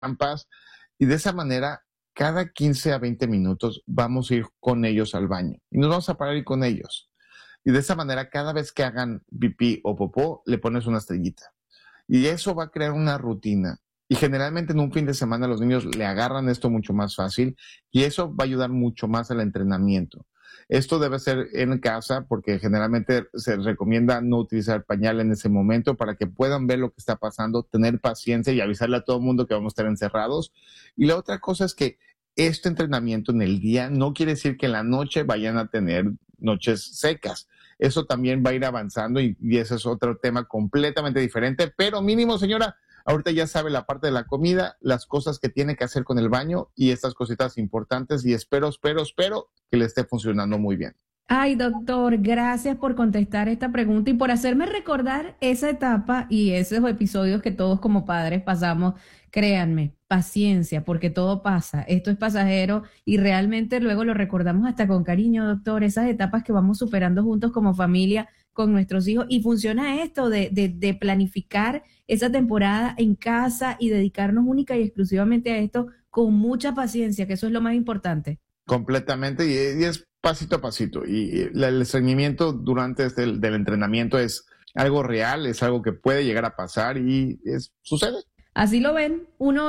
trampas, y de esa manera cada 15 a 20 minutos vamos a ir con ellos al baño y nos vamos a parar y con ellos. Y de esa manera, cada vez que hagan pipí o popó, le pones una estrellita. Y eso va a crear una rutina. Y generalmente en un fin de semana los niños le agarran esto mucho más fácil y eso va a ayudar mucho más al entrenamiento. Esto debe ser en casa porque generalmente se recomienda no utilizar pañal en ese momento para que puedan ver lo que está pasando, tener paciencia y avisarle a todo el mundo que vamos a estar encerrados. Y la otra cosa es que este entrenamiento en el día no quiere decir que en la noche vayan a tener noches secas. Eso también va a ir avanzando y ese es otro tema completamente diferente, pero mínimo, señora, ahorita ya sabe la parte de la comida, las cosas que tiene que hacer con el baño y estas cositas importantes y espero que le esté funcionando muy bien. Ay, doctor, gracias por contestar esta pregunta y por hacerme recordar esa etapa y esos episodios que todos como padres pasamos. Créanme, paciencia, porque todo pasa. Esto es pasajero y realmente luego lo recordamos hasta con cariño, doctor. Esas etapas que vamos superando juntos como familia con nuestros hijos. Y funciona esto de planificar esa temporada en casa y dedicarnos única y exclusivamente a esto con mucha paciencia, que eso es lo más importante. Completamente, y es pasito a pasito. Y el seguimiento durante del entrenamiento es algo real, es algo que puede llegar a pasar y sucede. Así lo ven,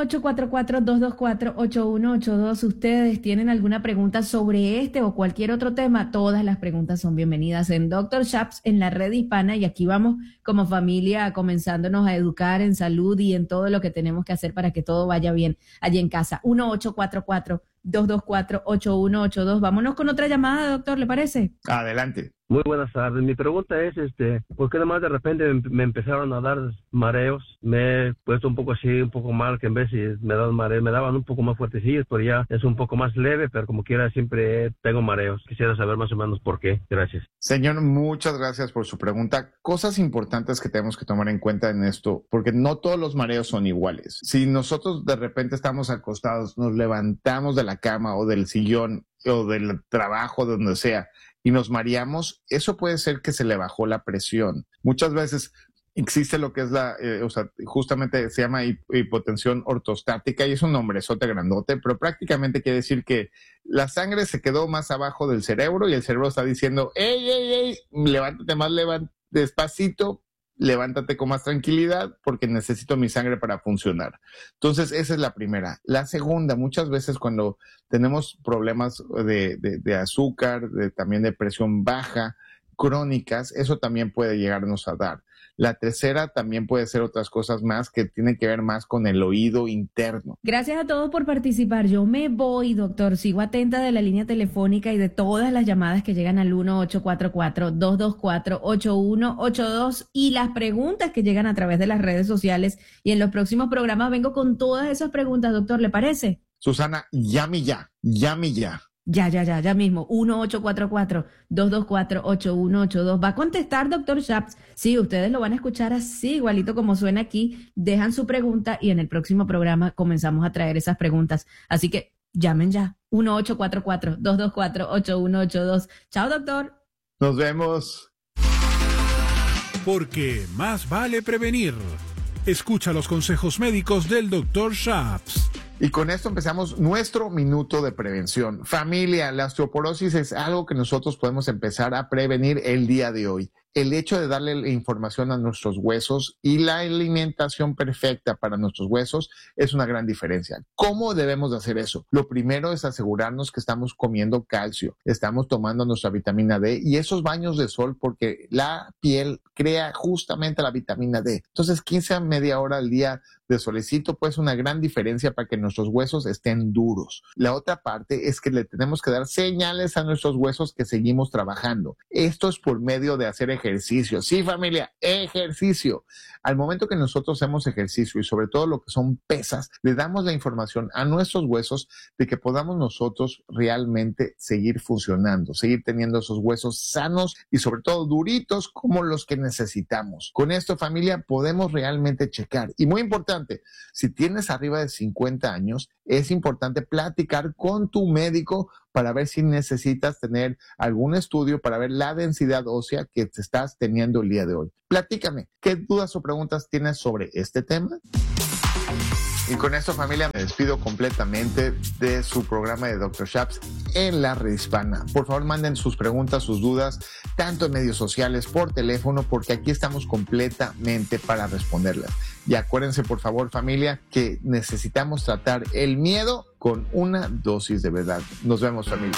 1-844-224-8182. ¿Ustedes tienen alguna pregunta sobre este o cualquier otro tema? Todas las preguntas son bienvenidas en Dr. Shaps, en la red hispana, y aquí vamos como familia comenzándonos a educar en salud y en todo lo que tenemos que hacer para que todo vaya bien allí en casa. 1-844-224-8182. Vámonos con otra llamada, doctor, ¿le parece? Adelante. Muy buenas tardes. Mi pregunta es, ¿por qué nomás de repente me empezaron a dar mareos? Me he puesto un poco así, un poco mal, que en vez de me daban mareos, me daban un poco más fuertecillos, pero ya es un poco más leve, pero como quiera siempre tengo mareos. Quisiera saber más o menos por qué. Gracias. Señor, muchas gracias por su pregunta. Cosas importantes que tenemos que tomar en cuenta en esto, porque no todos los mareos son iguales. Si nosotros de repente estamos acostados, nos levantamos de la cama o del sillón o del trabajo, de donde sea, y nos mareamos, eso puede ser que se le bajó la presión. Muchas veces existe lo que es justamente se llama hipotensión ortostática y es un nombrezote grandote, pero prácticamente quiere decir que la sangre se quedó más abajo del cerebro y el cerebro está diciendo, ¡ey! Levántate más despacito, levántate con más tranquilidad porque necesito mi sangre para funcionar. Entonces, esa es la primera. La segunda, muchas veces cuando tenemos problemas de azúcar, también de presión baja, crónicas, eso también puede llegarnos a dar. La tercera también puede ser otras cosas más que tienen que ver más con el oído interno. Gracias a todos por participar. Yo me voy, doctor. Sigo atenta de la línea telefónica y de todas las llamadas que llegan al 1-844-224-8182 y las preguntas que llegan a través de las redes sociales. Y en los próximos programas vengo con todas esas preguntas, doctor. ¿Le parece? Susana, llame ya. Ya mismo. 1-844-224-8182. ¿Va a contestar, doctor Shaps? Sí, ustedes lo van a escuchar así, igualito como suena aquí. Dejan su pregunta y en el próximo programa comenzamos a traer esas preguntas. Así que llamen ya. 1-844-224-8182. Chao, doctor. Nos vemos. Porque más vale prevenir. Escucha los consejos médicos del doctor Shaps. Y con esto empezamos nuestro minuto de prevención. Familia, la osteoporosis es algo que nosotros podemos empezar a prevenir el día de hoy. El hecho de darle la información a nuestros huesos y la alimentación perfecta para nuestros huesos es una gran diferencia. ¿Cómo debemos de hacer eso? Lo primero es asegurarnos que estamos comiendo calcio, estamos tomando nuestra vitamina D y esos baños de sol porque la piel crea justamente la vitamina D. Entonces, 15 a media hora al día de solecito puede ser una gran diferencia para que nuestros huesos estén duros. La otra parte es que le tenemos que dar señales a nuestros huesos que seguimos trabajando. Esto es por medio de hacer ejercicio. Sí, familia, ejercicio. Al momento que nosotros hacemos ejercicio y sobre todo lo que son pesas, le damos la información a nuestros huesos de que podamos nosotros realmente seguir funcionando, seguir teniendo esos huesos sanos y sobre todo duritos como los que necesitamos. Con esto, familia, podemos realmente checar. Y muy importante, si tienes arriba de 50 años, es importante platicar con tu médico para ver si necesitas tener algún estudio para ver la densidad ósea que te estás teniendo el día de hoy. Platícame, ¿qué dudas o preguntas tienes sobre este tema? Y con esto, familia, me despido completamente de su programa de Dr. Chaps en la red hispana. Por favor, manden sus preguntas, sus dudas, tanto en medios sociales, por teléfono, porque aquí estamos completamente para responderlas. Y acuérdense, por favor, familia, que necesitamos tratar el miedo con una dosis de verdad. Nos vemos, familia.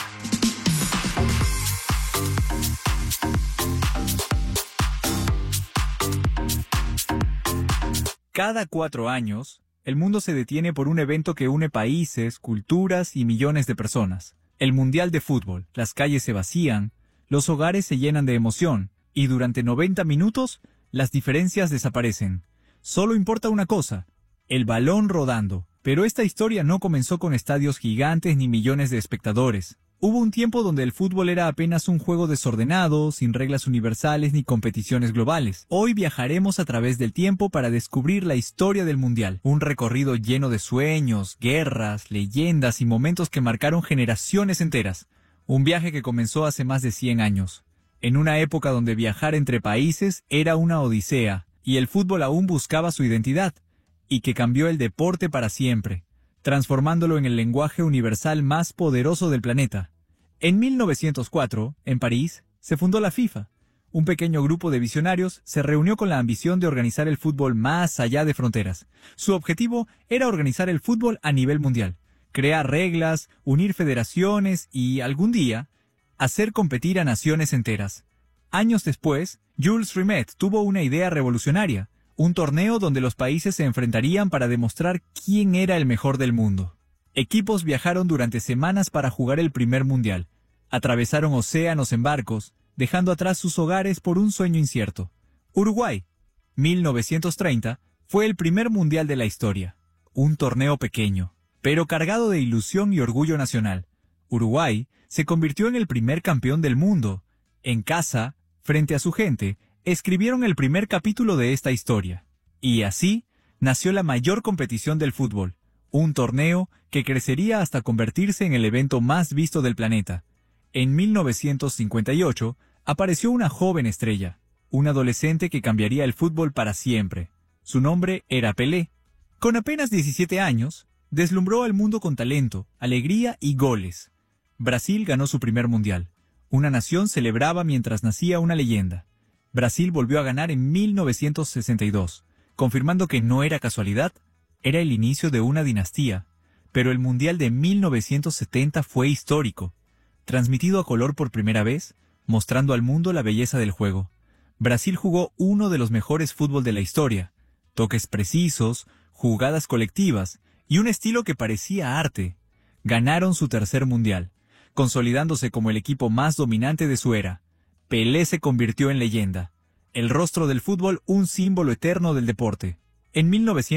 Cada 4 años, el mundo se detiene por un evento que une países, culturas y millones de personas. El Mundial de Fútbol. Las calles se vacían, los hogares se llenan de emoción, y durante 90 minutos, las diferencias desaparecen. Solo importa una cosa, el balón rodando. Pero esta historia no comenzó con estadios gigantes ni millones de espectadores. Hubo un tiempo donde el fútbol era apenas un juego desordenado, sin reglas universales ni competiciones globales. Hoy viajaremos a través del tiempo para descubrir la historia del Mundial. Un recorrido lleno de sueños, guerras, leyendas y momentos que marcaron generaciones enteras. Un viaje que comenzó hace más de 100 años. En una época donde viajar entre países era una odisea, y el fútbol aún buscaba su identidad, y que cambió el deporte para siempre, transformándolo en el lenguaje universal más poderoso del planeta. En 1904, en París, se fundó la FIFA. Un pequeño grupo de visionarios se reunió con la ambición de organizar el fútbol más allá de fronteras. Su objetivo era organizar el fútbol a nivel mundial, crear reglas, unir federaciones y, algún día, hacer competir a naciones enteras. Años después, Jules Rimet tuvo una idea revolucionaria, un torneo donde los países se enfrentarían para demostrar quién era el mejor del mundo. Equipos viajaron durante semanas para jugar el primer mundial. Atravesaron océanos en barcos, dejando atrás sus hogares por un sueño incierto. Uruguay, 1930, fue el primer mundial de la historia. Un torneo pequeño, pero cargado de ilusión y orgullo nacional. Uruguay se convirtió en el primer campeón del mundo. En casa, frente a su gente, escribieron el primer capítulo de esta historia. Y así nació la mayor competición del fútbol, un torneo que crecería hasta convertirse en el evento más visto del planeta. En 1958 apareció una joven estrella, un adolescente que cambiaría el fútbol para siempre. Su nombre era Pelé. Con apenas 17 años, deslumbró al mundo con talento, alegría y goles. Brasil ganó su primer mundial. Una nación celebraba mientras nacía una leyenda. Brasil volvió a ganar en 1962, confirmando que no era casualidad, era el inicio de una dinastía. Pero el Mundial de 1970 fue histórico, transmitido a color por primera vez, mostrando al mundo la belleza del juego. Brasil jugó uno de los mejores fútbol de la historia, toques precisos, jugadas colectivas y un estilo que parecía arte. Ganaron su tercer Mundial, consolidándose como el equipo más dominante de su era. Pelé se convirtió en leyenda, el rostro del fútbol, un símbolo eterno del deporte. En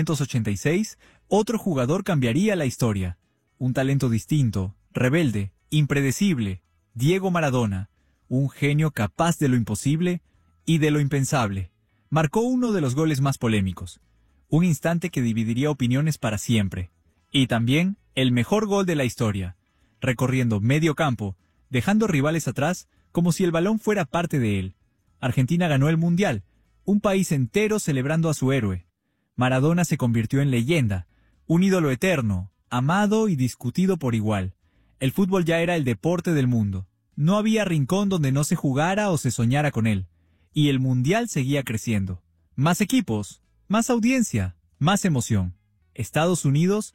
1986, otro jugador cambiaría la historia. Un talento distinto, rebelde, impredecible, Diego Maradona, un genio capaz de lo imposible y de lo impensable. Marcó uno de los goles más polémicos, un instante que dividiría opiniones para siempre. Y también el mejor gol de la historia, recorriendo medio campo, dejando rivales atrás como si el balón fuera parte de él. Argentina ganó el Mundial, un país entero celebrando a su héroe. Maradona se convirtió en leyenda, un ídolo eterno, amado y discutido por igual. El fútbol ya era el deporte del mundo. No había rincón donde no se jugara o se soñara con él. Y el Mundial seguía creciendo. Más equipos, más audiencia, más emoción. Estados Unidos,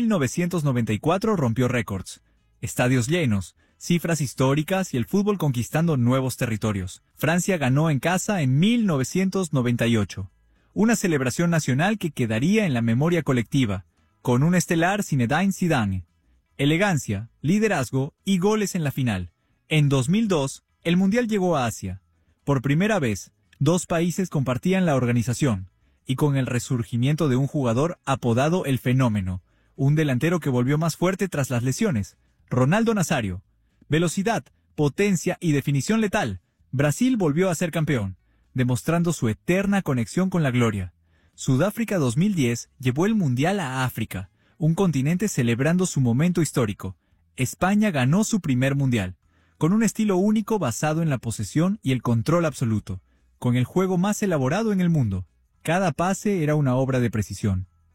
1994 rompió récords. Estadios llenos, cifras históricas y el fútbol conquistando nuevos territorios. Francia ganó en casa en 1998. Una celebración nacional que quedaría en la memoria colectiva, con un estelar Zinedine Zidane. Elegancia, liderazgo y goles en la final. En 2002, el Mundial llegó a Asia. Por primera vez, 2 países compartían la organización, y con el resurgimiento de un jugador apodado El Fenómeno, un delantero que volvió más fuerte tras las lesiones, Ronaldo Nazario. Velocidad, potencia y definición letal. Brasil volvió a ser campeón, demostrando su eterna conexión con la gloria. Sudáfrica 2010 llevó el Mundial a África, un continente celebrando su momento histórico. España ganó su primer Mundial, con un estilo único basado en la posesión y el control absoluto, con el juego más elaborado en el mundo. Cada pase era una obra de precisión.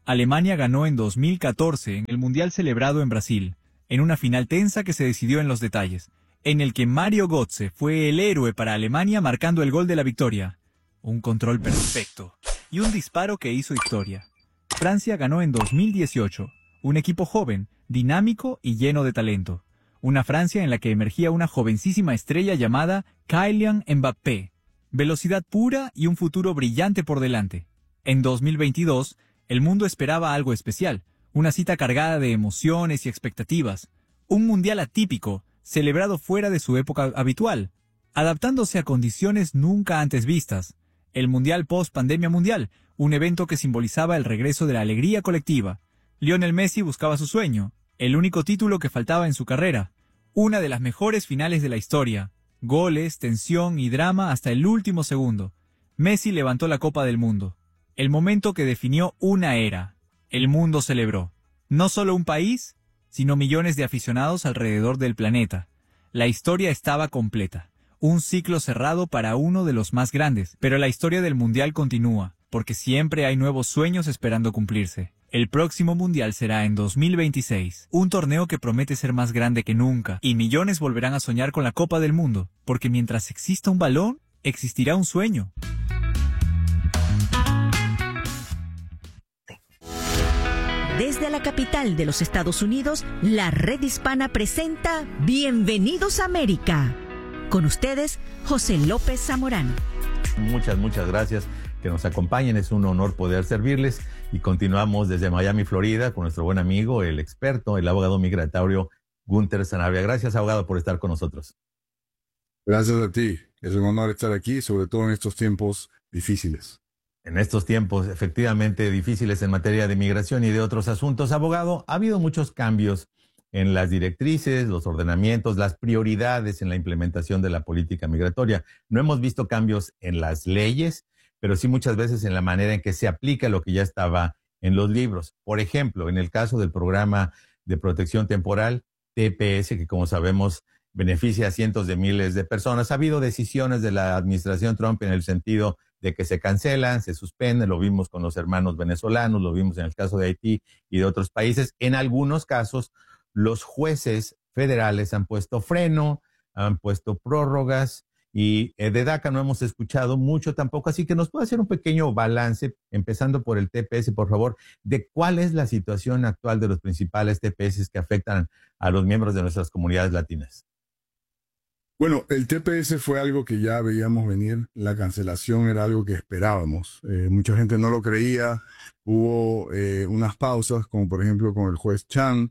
Alemania ganó en 2014 en el Mundial celebrado en Brasil, en una final tensa que se decidió en los detalles, en el que Mario Götze fue el héroe para Alemania marcando el gol de la victoria. Un control perfecto y un disparo que hizo historia. Francia ganó en 2018, un equipo joven, dinámico y lleno de talento. Una Francia en la que emergía una jovencísima estrella llamada Kylian Mbappé. Velocidad pura y un futuro brillante por delante. En 2022, el mundo esperaba algo especial, una cita cargada de emociones y expectativas. Un mundial atípico, celebrado fuera de su época habitual, adaptándose a condiciones nunca antes vistas. El Mundial post-pandemia mundial, un evento que simbolizaba el regreso de la alegría colectiva. Lionel Messi buscaba su sueño, el único título que faltaba en su carrera. Una de las mejores finales de la historia. Goles, tensión y drama hasta el último segundo. Messi levantó la Copa del Mundo. El momento que definió una era. El mundo celebró. No solo un país, sino millones de aficionados alrededor del planeta. La historia estaba completa. Un ciclo cerrado para uno de los más grandes. Pero la historia del Mundial continúa, porque siempre hay nuevos sueños esperando cumplirse. El próximo Mundial será en 2026, un torneo que promete ser más grande que nunca, y millones volverán a soñar con la Copa del Mundo, porque mientras exista un balón, existirá un sueño. Desde la capital de los Estados Unidos, la Red Hispana presenta Bienvenidos a América. Con ustedes, José López Zamorano. Muchas gracias que nos acompañen. Es un honor poder servirles y continuamos desde Miami, Florida, con nuestro buen amigo, el experto, el abogado migratorio Gunther Sanabria. Gracias, abogado, por estar con nosotros. Gracias a ti. Es un honor estar aquí, sobre todo en estos tiempos difíciles. En estos tiempos efectivamente difíciles en materia de migración y de otros asuntos. Abogado, ha habido muchos cambios en las directrices, los ordenamientos, las prioridades en la implementación de la política migratoria. No hemos visto cambios en las leyes, pero sí muchas veces en la manera en que se aplica lo que ya estaba en los libros. Por ejemplo, en el caso del programa de protección temporal, TPS, que como sabemos beneficia a cientos de miles de personas, ha habido decisiones de la administración Trump en el sentido de que se cancelan, se suspenden, lo vimos con los hermanos venezolanos, lo vimos en el caso de Haití y de otros países. En algunos casos, los jueces federales han puesto freno, han puesto prórrogas y de DACA no hemos escuchado mucho tampoco, así que nos puede hacer un pequeño balance, empezando por el TPS, por favor, de cuál es la situación actual de los principales TPS que afectan a los miembros de nuestras comunidades latinas. Bueno, el TPS fue algo que ya veíamos venir, la cancelación era algo que esperábamos. Mucha gente no lo creía, hubo unas pausas, como por ejemplo con el juez Chen,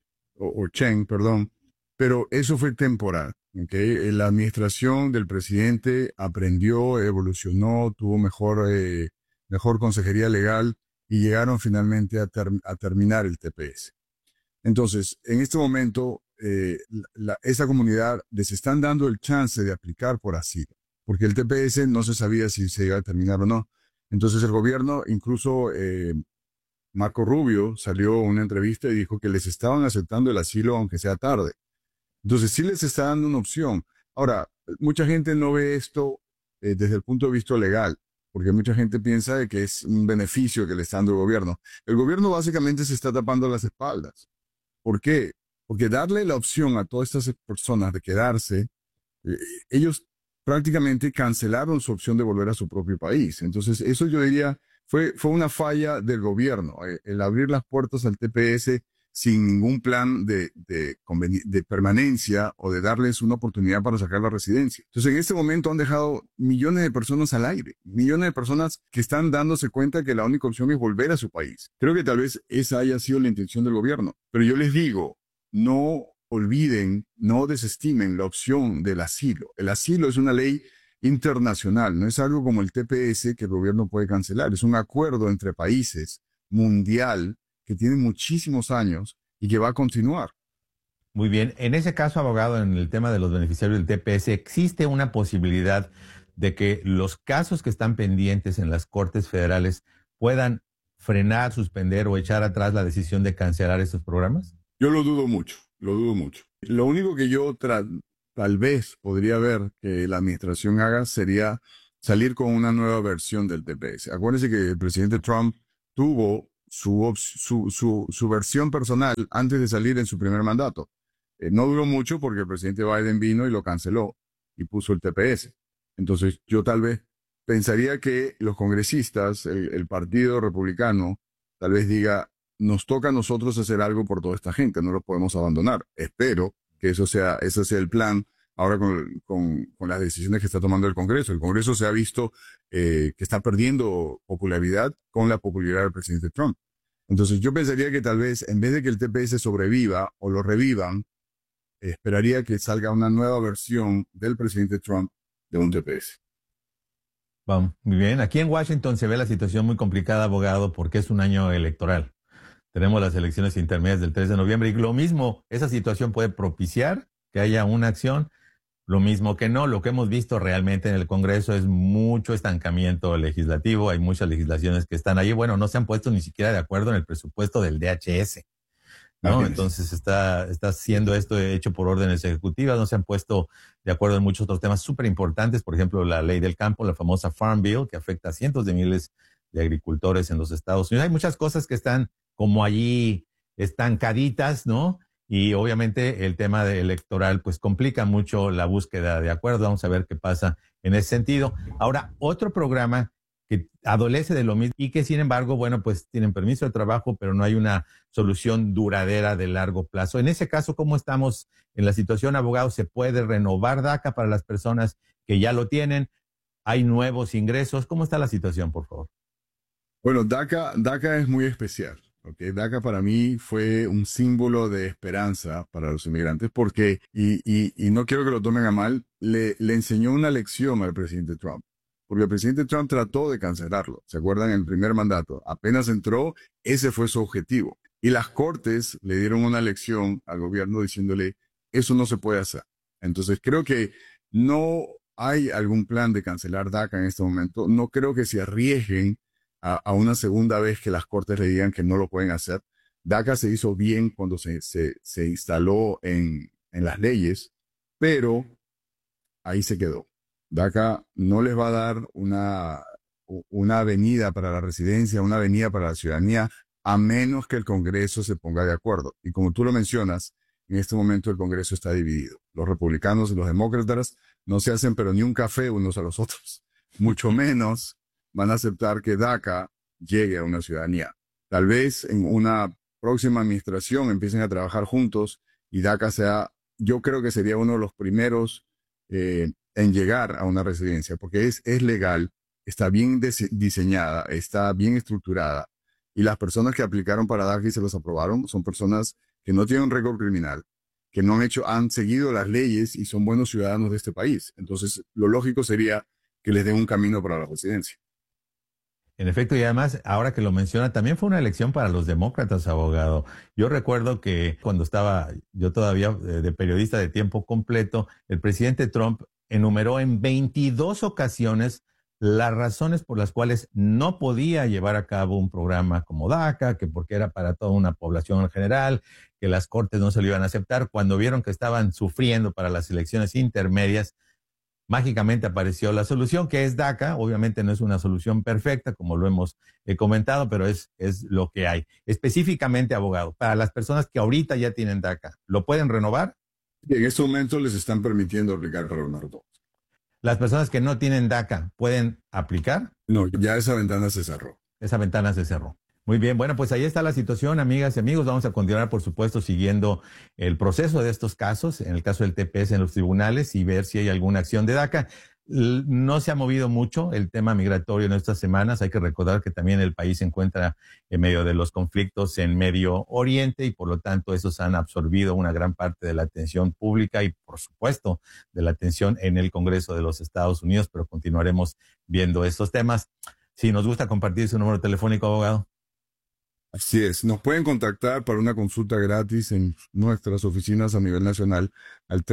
pero eso fue temporal. ¿Okay? La administración del presidente aprendió, evolucionó, tuvo mejor consejería legal y llegaron finalmente a terminar el TPS. Entonces, en este momento, esa comunidad les están dando el chance de aplicar por asilo, porque el TPS no se sabía si se iba a terminar o no. Entonces el gobierno, incluso Marco Rubio, salió a una entrevista y dijo que les estaban aceptando el asilo aunque sea tarde. Entonces sí les está dando una opción. Ahora, mucha gente no ve esto desde el punto de vista legal, porque mucha gente piensa de que es un beneficio que le está dando el gobierno. El gobierno básicamente se está tapando las espaldas. ¿Por qué? Porque darle la opción a todas estas personas de quedarse, ellos prácticamente cancelaron su opción de volver a su propio país. Entonces, eso yo diría fue una falla del gobierno, el abrir las puertas al TPS sin ningún plan de permanencia o de darles una oportunidad para sacar la residencia. Entonces, en este momento han dejado millones de personas al aire, millones de personas que están dándose cuenta que la única opción es volver a su país. Creo que tal vez esa haya sido la intención del gobierno. Pero yo les digo, no olviden, no desestimen la opción del asilo. El asilo es una ley internacional, no es algo como el TPS que el gobierno puede cancelar. Es un acuerdo entre países mundial que tiene muchísimos años y que va a continuar. Muy bien. En ese caso, abogado, en el tema de los beneficiarios del TPS, ¿existe una posibilidad de que los casos que están pendientes en las Cortes Federales puedan frenar, suspender o echar atrás la decisión de cancelar estos programas? Yo lo dudo mucho, lo dudo mucho. Lo único que yo tal vez podría ver que la administración haga sería salir con una nueva versión del TPS. Acuérdense que el presidente Trump tuvo su versión personal antes de salir en su primer mandato. No duró mucho porque el presidente Biden vino y lo canceló y puso el TPS. Entonces yo tal vez pensaría que los congresistas, el Partido Republicano, tal vez diga, nos toca a nosotros hacer algo por toda esta gente, no lo podemos abandonar. Espero que ese sea el plan ahora con las decisiones que está tomando el Congreso. El Congreso se ha visto que está perdiendo popularidad con la popularidad del presidente Trump. Entonces yo pensaría que tal vez en vez de que el TPS sobreviva o lo revivan, esperaría que salga una nueva versión del presidente Trump de un TPS. Vamos, muy bien. Aquí en Washington se ve la situación muy complicada, abogado, porque es un año electoral. Tenemos las elecciones intermedias del 3 de noviembre y lo mismo, esa situación puede propiciar que haya una acción, lo mismo que no. Lo que hemos visto realmente en el Congreso es mucho estancamiento legislativo, hay muchas legislaciones que están ahí. Bueno, no se han puesto ni siquiera de acuerdo en el presupuesto del DHS, ¿no? Entonces está siendo esto hecho por órdenes ejecutivas, no se han puesto de acuerdo en muchos otros temas súper importantes, por ejemplo, la ley del campo, la famosa Farm Bill, que afecta a cientos de miles de agricultores en los Estados Unidos. Hay muchas cosas que están como allí estancaditas, ¿no? Y obviamente el tema electoral pues complica mucho la búsqueda de acuerdo. Vamos a ver qué pasa en ese sentido. Ahora, otro programa que adolece de lo mismo y que sin embargo, bueno, pues tienen permiso de trabajo, pero no hay una solución duradera de largo plazo. En ese caso, ¿cómo estamos en la situación, abogado? ¿Se puede renovar DACA para las personas que ya lo tienen? ¿Hay nuevos ingresos? ¿Cómo está la situación, por favor? Bueno, DACA es muy especial. Okay, DACA para mí fue un símbolo de esperanza para los inmigrantes porque, y no quiero que lo tomen a mal, le enseñó una lección al presidente Trump. Porque el presidente Trump trató de cancelarlo. ¿Se acuerdan? En el primer mandato. Apenas entró, ese fue su objetivo. Y las cortes le dieron una lección al gobierno diciéndole, eso no se puede hacer. Entonces creo que no hay algún plan de cancelar DACA en este momento. No creo que se arriesguen a una segunda vez que las cortes le digan que no lo pueden hacer. DACA se hizo bien cuando se instaló en las leyes, pero ahí se quedó. DACA no les va a dar una avenida para la residencia, una avenida para la ciudadanía, a menos que el Congreso se ponga de acuerdo. Y como tú lo mencionas, en este momento el Congreso está dividido. Los republicanos y los demócratas no se hacen pero ni un café unos a los otros. Mucho menos van a aceptar que DACA llegue a una ciudadanía. Tal vez en una próxima administración empiecen a trabajar juntos y DACA sea, yo creo que sería uno de los primeros en llegar a una residencia, porque es legal, está bien diseñada, está bien estructurada, y las personas que aplicaron para DACA y se los aprobaron son personas que no tienen un récord criminal, que no han seguido las leyes y son buenos ciudadanos de este país. Entonces, lo lógico sería que les den un camino para la residencia. En efecto, y además, ahora que lo menciona, también fue una elección para los demócratas, abogado. Yo recuerdo que cuando estaba yo todavía de periodista de tiempo completo, el presidente Trump enumeró en 22 ocasiones las razones por las cuales no podía llevar a cabo un programa como DACA, que porque era para toda una población en general, que las cortes no se lo iban a aceptar. Cuando vieron que estaban sufriendo para las elecciones intermedias, mágicamente apareció la solución, que es DACA. Obviamente no es una solución perfecta, como lo hemos comentado, pero es lo que hay. Específicamente, abogado, para las personas que ahorita ya tienen DACA, ¿lo pueden renovar? En este momento les están permitiendo aplicar para renovar todo. ¿Las personas que no tienen DACA pueden aplicar? No, ya esa ventana se cerró. Esa ventana se cerró. Muy bien, bueno, pues ahí está la situación, amigas y amigos. Vamos a continuar, por supuesto, siguiendo el proceso de estos casos, en el caso del TPS en los tribunales, y ver si hay alguna acción de DACA. No se ha movido mucho el tema migratorio en estas semanas. Hay que recordar que también el país se encuentra en medio de los conflictos en Medio Oriente y por lo tanto esos han absorbido una gran parte de la atención pública y por supuesto de la atención en el Congreso de los Estados Unidos, pero continuaremos viendo estos temas. Si nos gusta compartir su número telefónico, abogado. Así es, nos pueden contactar para una consulta gratis en nuestras oficinas a nivel nacional al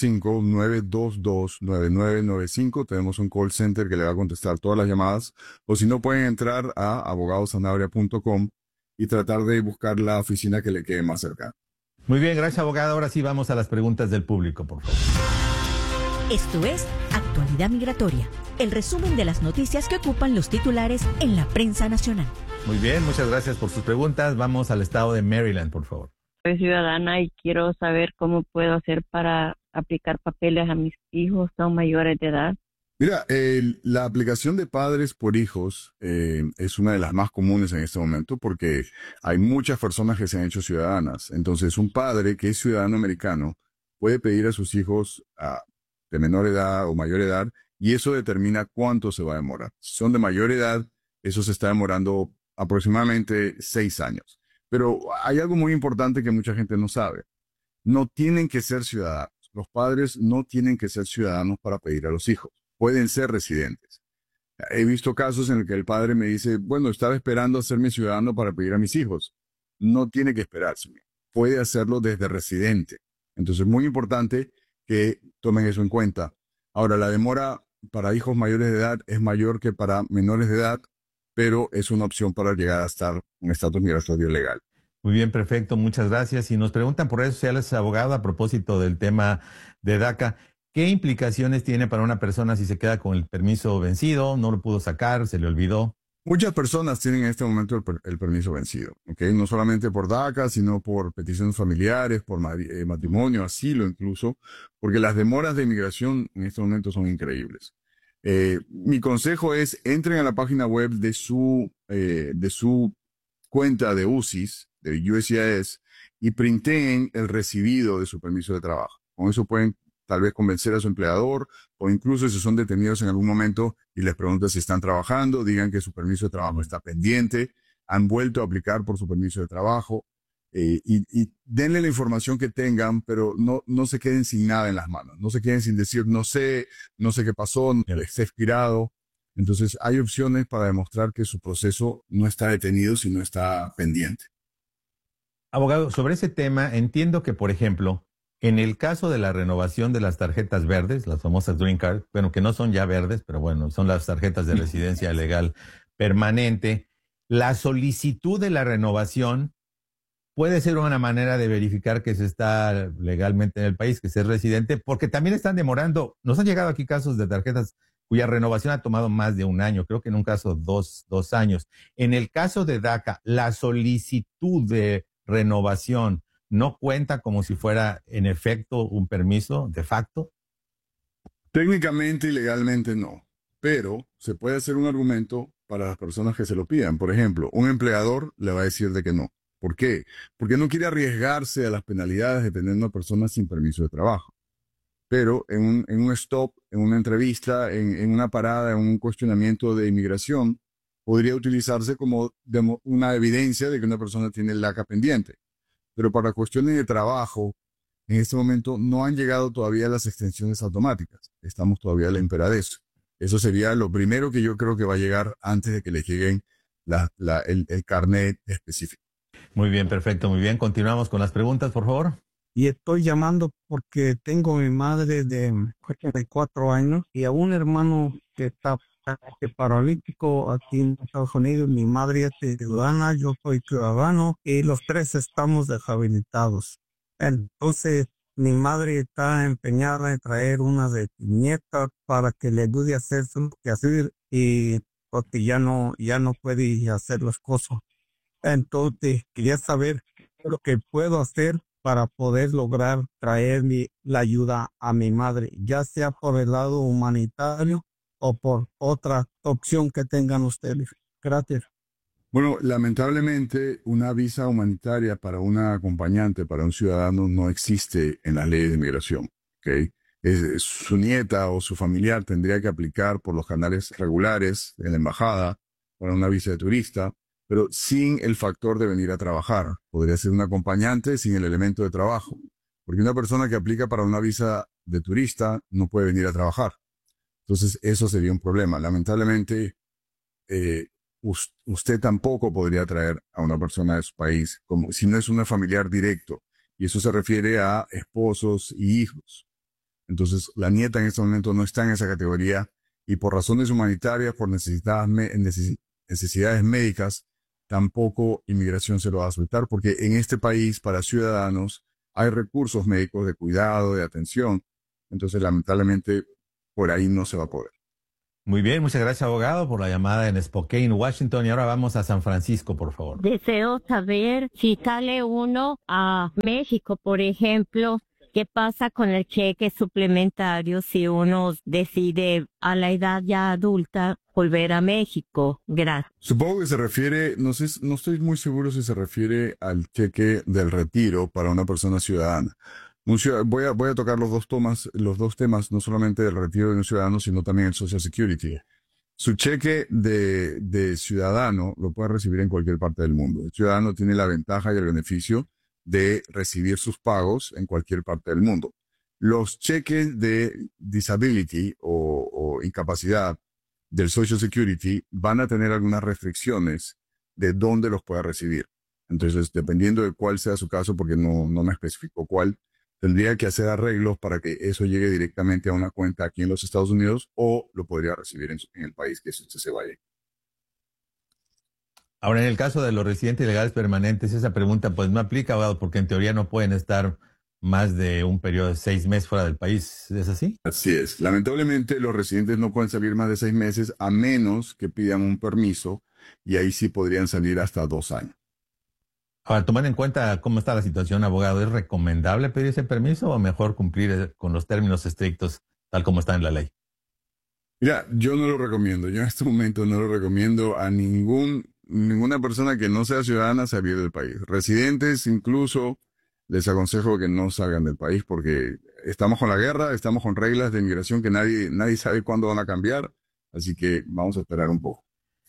305-922-9995. Tenemos un call center que le va a contestar todas las llamadas, o si no pueden entrar a abogadosanabria.com y tratar de buscar la oficina que le quede más cercana. Muy bien, gracias, abogado. Ahora sí vamos a las preguntas del público, por favor. Esto es Actualidad Migratoria, el resumen de las noticias que ocupan los titulares en la prensa nacional. Muy bien, muchas gracias por sus preguntas. Vamos al estado de Maryland, por favor. Soy ciudadana y quiero saber cómo puedo hacer para aplicar papeles a mis hijos, son mayores de edad. Mira, la aplicación de padres por hijos es una de las más comunes en este momento porque hay muchas personas que se han hecho ciudadanas. Entonces, un padre que es ciudadano americano puede pedir a sus hijos de menor edad o mayor edad y eso determina cuánto se va a demorar. Si son de mayor edad, eso se está demorando aproximadamente 6 años. Pero hay algo muy importante que mucha gente no sabe. No tienen que ser ciudadanos. Los padres no tienen que ser ciudadanos para pedir a los hijos. Pueden ser residentes. He visto casos en los que el padre me dice, bueno, estaba esperando hacerme ciudadano para pedir a mis hijos. No tiene que esperarse. Puede hacerlo desde residente. Entonces es muy importante que tomen eso en cuenta. Ahora, la demora para hijos mayores de edad es mayor que para menores de edad, pero es una opción para llegar a estar en estatus migratorio legal. Muy bien, perfecto, muchas gracias. Y nos preguntan por redes sociales, abogado, a propósito del tema de DACA, ¿qué implicaciones tiene para una persona si se queda con el permiso vencido, no lo pudo sacar, se le olvidó? Muchas personas tienen en este momento el permiso vencido, ¿ok? No solamente por DACA, sino por peticiones familiares, por matrimonio, asilo incluso, porque las demoras de inmigración en este momento son increíbles. Mi consejo es, entren a la página web de su cuenta de UCIS, de USCIS, y printen el recibido de su permiso de trabajo. Con eso pueden tal vez convencer a su empleador, o incluso si son detenidos en algún momento y les preguntan si están trabajando, digan que su permiso de trabajo está pendiente, han vuelto a aplicar por su permiso de trabajo, y denle la información que tengan, pero no se queden sin nada en las manos, no se queden sin decir, no sé qué pasó, está expirado. Entonces hay opciones para demostrar que su proceso no está detenido, sino está pendiente. Abogado, sobre ese tema, entiendo que, por ejemplo, en el caso de la renovación de las tarjetas verdes, las famosas Green Card, bueno, que no son ya verdes, pero bueno, son las tarjetas de residencia legal permanente, la solicitud de la renovación puede ser una manera de verificar que se está legalmente en el país, que se es residente, porque también están demorando. Nos han llegado aquí casos de tarjetas cuya renovación ha tomado más de un año, creo que en un caso dos años. En el caso de DACA, la solicitud de renovación no cuenta como si fuera en efecto un permiso de facto. Técnicamente y legalmente no, pero se puede hacer un argumento para las personas que se lo pidan. Por ejemplo, un empleador le va a decir de que no. ¿Por qué? Porque no quiere arriesgarse a las penalidades de tener una persona sin permiso de trabajo. Pero en un stop, en una entrevista, en una parada, en un cuestionamiento de inmigración, podría utilizarse como una evidencia de que una persona tiene el DACA pendiente. Pero para cuestiones de trabajo, en este momento no han llegado todavía las extensiones automáticas. Estamos todavía a la espera de eso. Eso sería lo primero que yo creo que va a llegar antes de que le lleguen el carnet específico. Muy bien, perfecto, muy bien. Continuamos con las preguntas, por favor. Y estoy llamando porque tengo a mi madre de 84 años y a un hermano que está paralítico aquí en Estados Unidos. Mi madre es ciudadana, yo soy ciudadano y los tres estamos deshabilitados. Entonces, mi madre está empeñada en traer una de sus nietas para que le ayude a hacer su quehacer y porque ya no puede hacer las cosas. Entonces, quería saber lo que puedo hacer para poder lograr traer la ayuda a mi madre, ya sea por el lado humanitario o por otra opción que tengan ustedes. Gracias. Bueno, lamentablemente una visa humanitaria para una acompañante, para un ciudadano, no existe en las leyes de inmigración. ¿Okay? Su nieta o su familiar tendría que aplicar por los canales regulares en la embajada para una visa de turista, pero sin el factor de venir a trabajar. Podría ser un acompañante sin el elemento de trabajo, porque una persona que aplica para una visa de turista no puede venir a trabajar. Entonces, eso sería un problema. Lamentablemente, usted tampoco podría traer a una persona de su país como si no es un familiar directo, y eso se refiere a esposos y hijos. Entonces, la nieta en este momento no está en esa categoría, y por razones humanitarias, por necesidades médicas, tampoco inmigración se lo va a aceptar, porque en este país, para ciudadanos, hay recursos médicos de cuidado, de atención. Entonces, lamentablemente, por ahí no se va a poder. Muy bien, muchas gracias, abogado, por la llamada en Spokane, Washington. Y ahora vamos a San Francisco, por favor. Deseo saber si sale uno a México, por ejemplo, ¿qué pasa con el cheque suplementario si uno decide a la edad ya adulta volver a México? Gracias. Supongo que se refiere, no sé, no estoy muy seguro si se refiere al cheque del retiro para una persona ciudadana. Voy a tocar los dos temas, no solamente del retiro de un ciudadano, sino también el Social Security. Su cheque de ciudadano lo puede recibir en cualquier parte del mundo. El ciudadano tiene la ventaja y el beneficio de recibir sus pagos en cualquier parte del mundo. Los cheques de disability o incapacidad del Social Security van a tener algunas restricciones de dónde los pueda recibir. Entonces, dependiendo de cuál sea su caso, porque no me especificó cuál, tendría que hacer arreglos para que eso llegue directamente a una cuenta aquí en los Estados Unidos o lo podría recibir en el país que usted se vaya. Ahora, en el caso de los residentes ilegales permanentes, esa pregunta pues no aplica, abogado, porque en teoría no pueden estar más de un periodo de 6 meses fuera del país. ¿Es así? Así es. Lamentablemente, los residentes no pueden salir más de 6 meses a menos que pidan un permiso y ahí sí podrían salir hasta 2 años. Ahora, tomando en cuenta cómo está la situación, abogado, ¿es recomendable pedir ese permiso o mejor cumplir con los términos estrictos tal como está en la ley? Mira, yo no lo recomiendo. Yo en este momento no lo recomiendo a ninguna persona que no sea ciudadana salir del país. Residentes incluso les aconsejo que no salgan del país porque estamos con la guerra, estamos con reglas de inmigración que nadie sabe cuándo van a cambiar. Así que vamos a esperar un poco.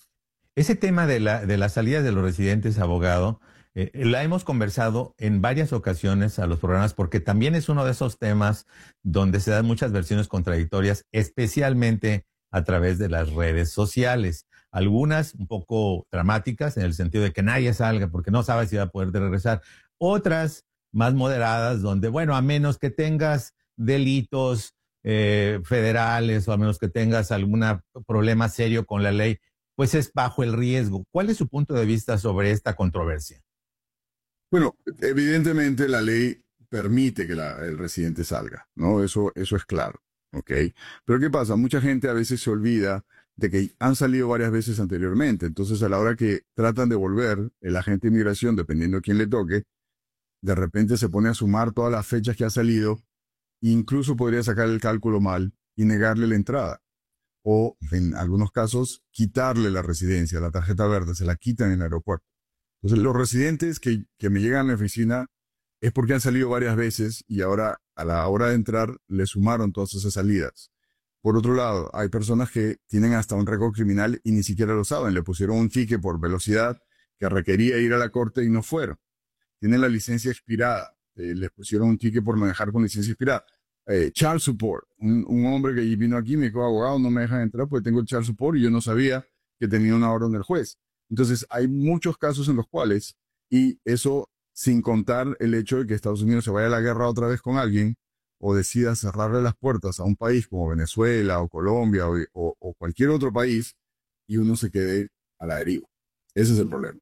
Ese tema de la salida de los residentes, abogado, la hemos conversado en varias ocasiones a los programas porque también es uno de esos temas donde se dan muchas versiones contradictorias, especialmente a través de las redes sociales. Algunas un poco dramáticas en el sentido de que nadie salga porque no sabe si va a poder regresar. Otras más moderadas donde, bueno, a menos que tengas delitos federales o a menos que tengas algún problema serio con la ley, pues es bajo el riesgo. ¿Cuál es su punto de vista sobre esta controversia? Bueno, evidentemente la ley permite que el residente salga, ¿no? Eso es claro, ¿ok? Pero ¿qué pasa? Mucha gente a veces se olvida de que han salido varias veces anteriormente. Entonces, a la hora que tratan de volver, el agente de inmigración, dependiendo de quién le toque, de repente se pone a sumar todas las fechas que ha salido, incluso podría sacar el cálculo mal y negarle la entrada. O, en algunos casos, quitarle la residencia, la tarjeta verde, se la quitan en el aeropuerto. Entonces, los residentes que me llegan a la oficina es porque han salido varias veces y ahora, a la hora de entrar, le sumaron todas esas salidas. Por otro lado, hay personas que tienen hasta un récord criminal y ni siquiera lo saben. Le pusieron un ticket por velocidad que requería ir a la corte y no fueron. Tienen la licencia expirada. Les pusieron un ticket por manejar con licencia expirada. Child support. Un hombre que vino aquí me dijo, abogado, no me dejan entrar porque tengo child support y yo no sabía que tenía una orden del juez. Entonces, hay muchos casos en los cuales, y eso sin contar el hecho de que Estados Unidos se vaya a la guerra otra vez con alguien o decida cerrarle las puertas a un país como Venezuela o Colombia o cualquier otro país y uno se quede a la deriva. Ese es el problema.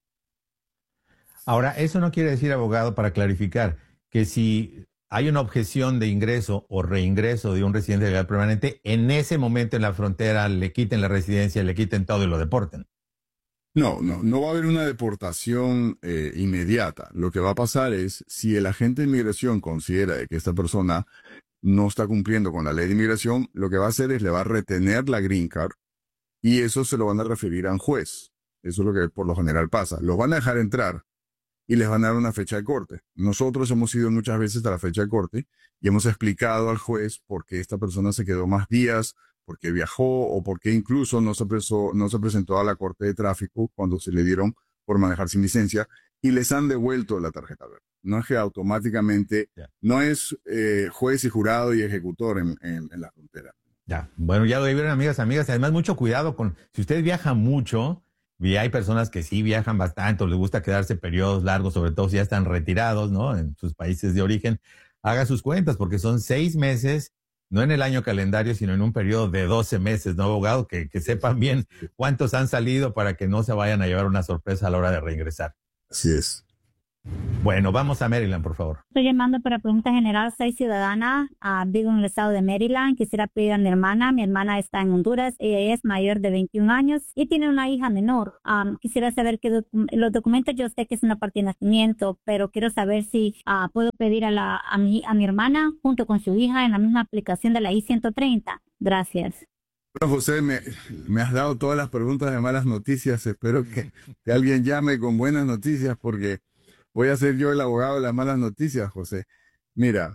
Ahora, eso no quiere decir, abogado, para clarificar, que si hay una objeción de ingreso o reingreso de un residente legal permanente, en ese momento en la frontera le quiten la residencia, le quiten todo y lo deporten. No va a haber una deportación inmediata. Lo que va a pasar es, si el agente de inmigración considera que esta persona no está cumpliendo con la ley de inmigración, lo que va a hacer es le va a retener la green card y eso se lo van a referir a un juez. Eso es lo que por lo general pasa. Los van a dejar entrar y les van a dar una fecha de corte. Nosotros hemos ido muchas veces a la fecha de corte y hemos explicado al juez por qué esta persona se quedó más días, por qué viajó o por qué incluso no se presentó a la corte de tráfico cuando se le dieron por manejar sin licencia y les han devuelto la tarjeta verde. No es que automáticamente, no es juez y jurado y ejecutor en la frontera. Ya, bueno, ya lo vieron, amigas. Además, mucho cuidado si usted viaja mucho, y hay personas que sí viajan bastante o les gusta quedarse periodos largos, sobre todo si ya están retirados, ¿no? En sus países de origen, haga sus cuentas porque son 6 meses, no en el año calendario, sino en un periodo de 12 meses, ¿no, abogado? Que sepan bien cuántos han salido para que no se vayan a llevar una sorpresa a la hora de reingresar. Así es. Bueno, vamos a Maryland, por favor. Estoy llamando para pregunta general. Soy ciudadana, vivo en el estado de Maryland. Quisiera pedir a mi hermana. Mi hermana está en Honduras. Ella es mayor de 21 años y tiene una hija menor. Quisiera saber que los documentos, yo sé que es una parte de nacimiento, pero quiero saber si puedo pedir a mi hermana junto con su hija en la misma aplicación de la I-130. Gracias. Bueno, José, me has dado todas las preguntas de malas noticias. Espero que alguien llame con buenas noticias porque voy a ser yo el abogado de las malas noticias, José. Mira,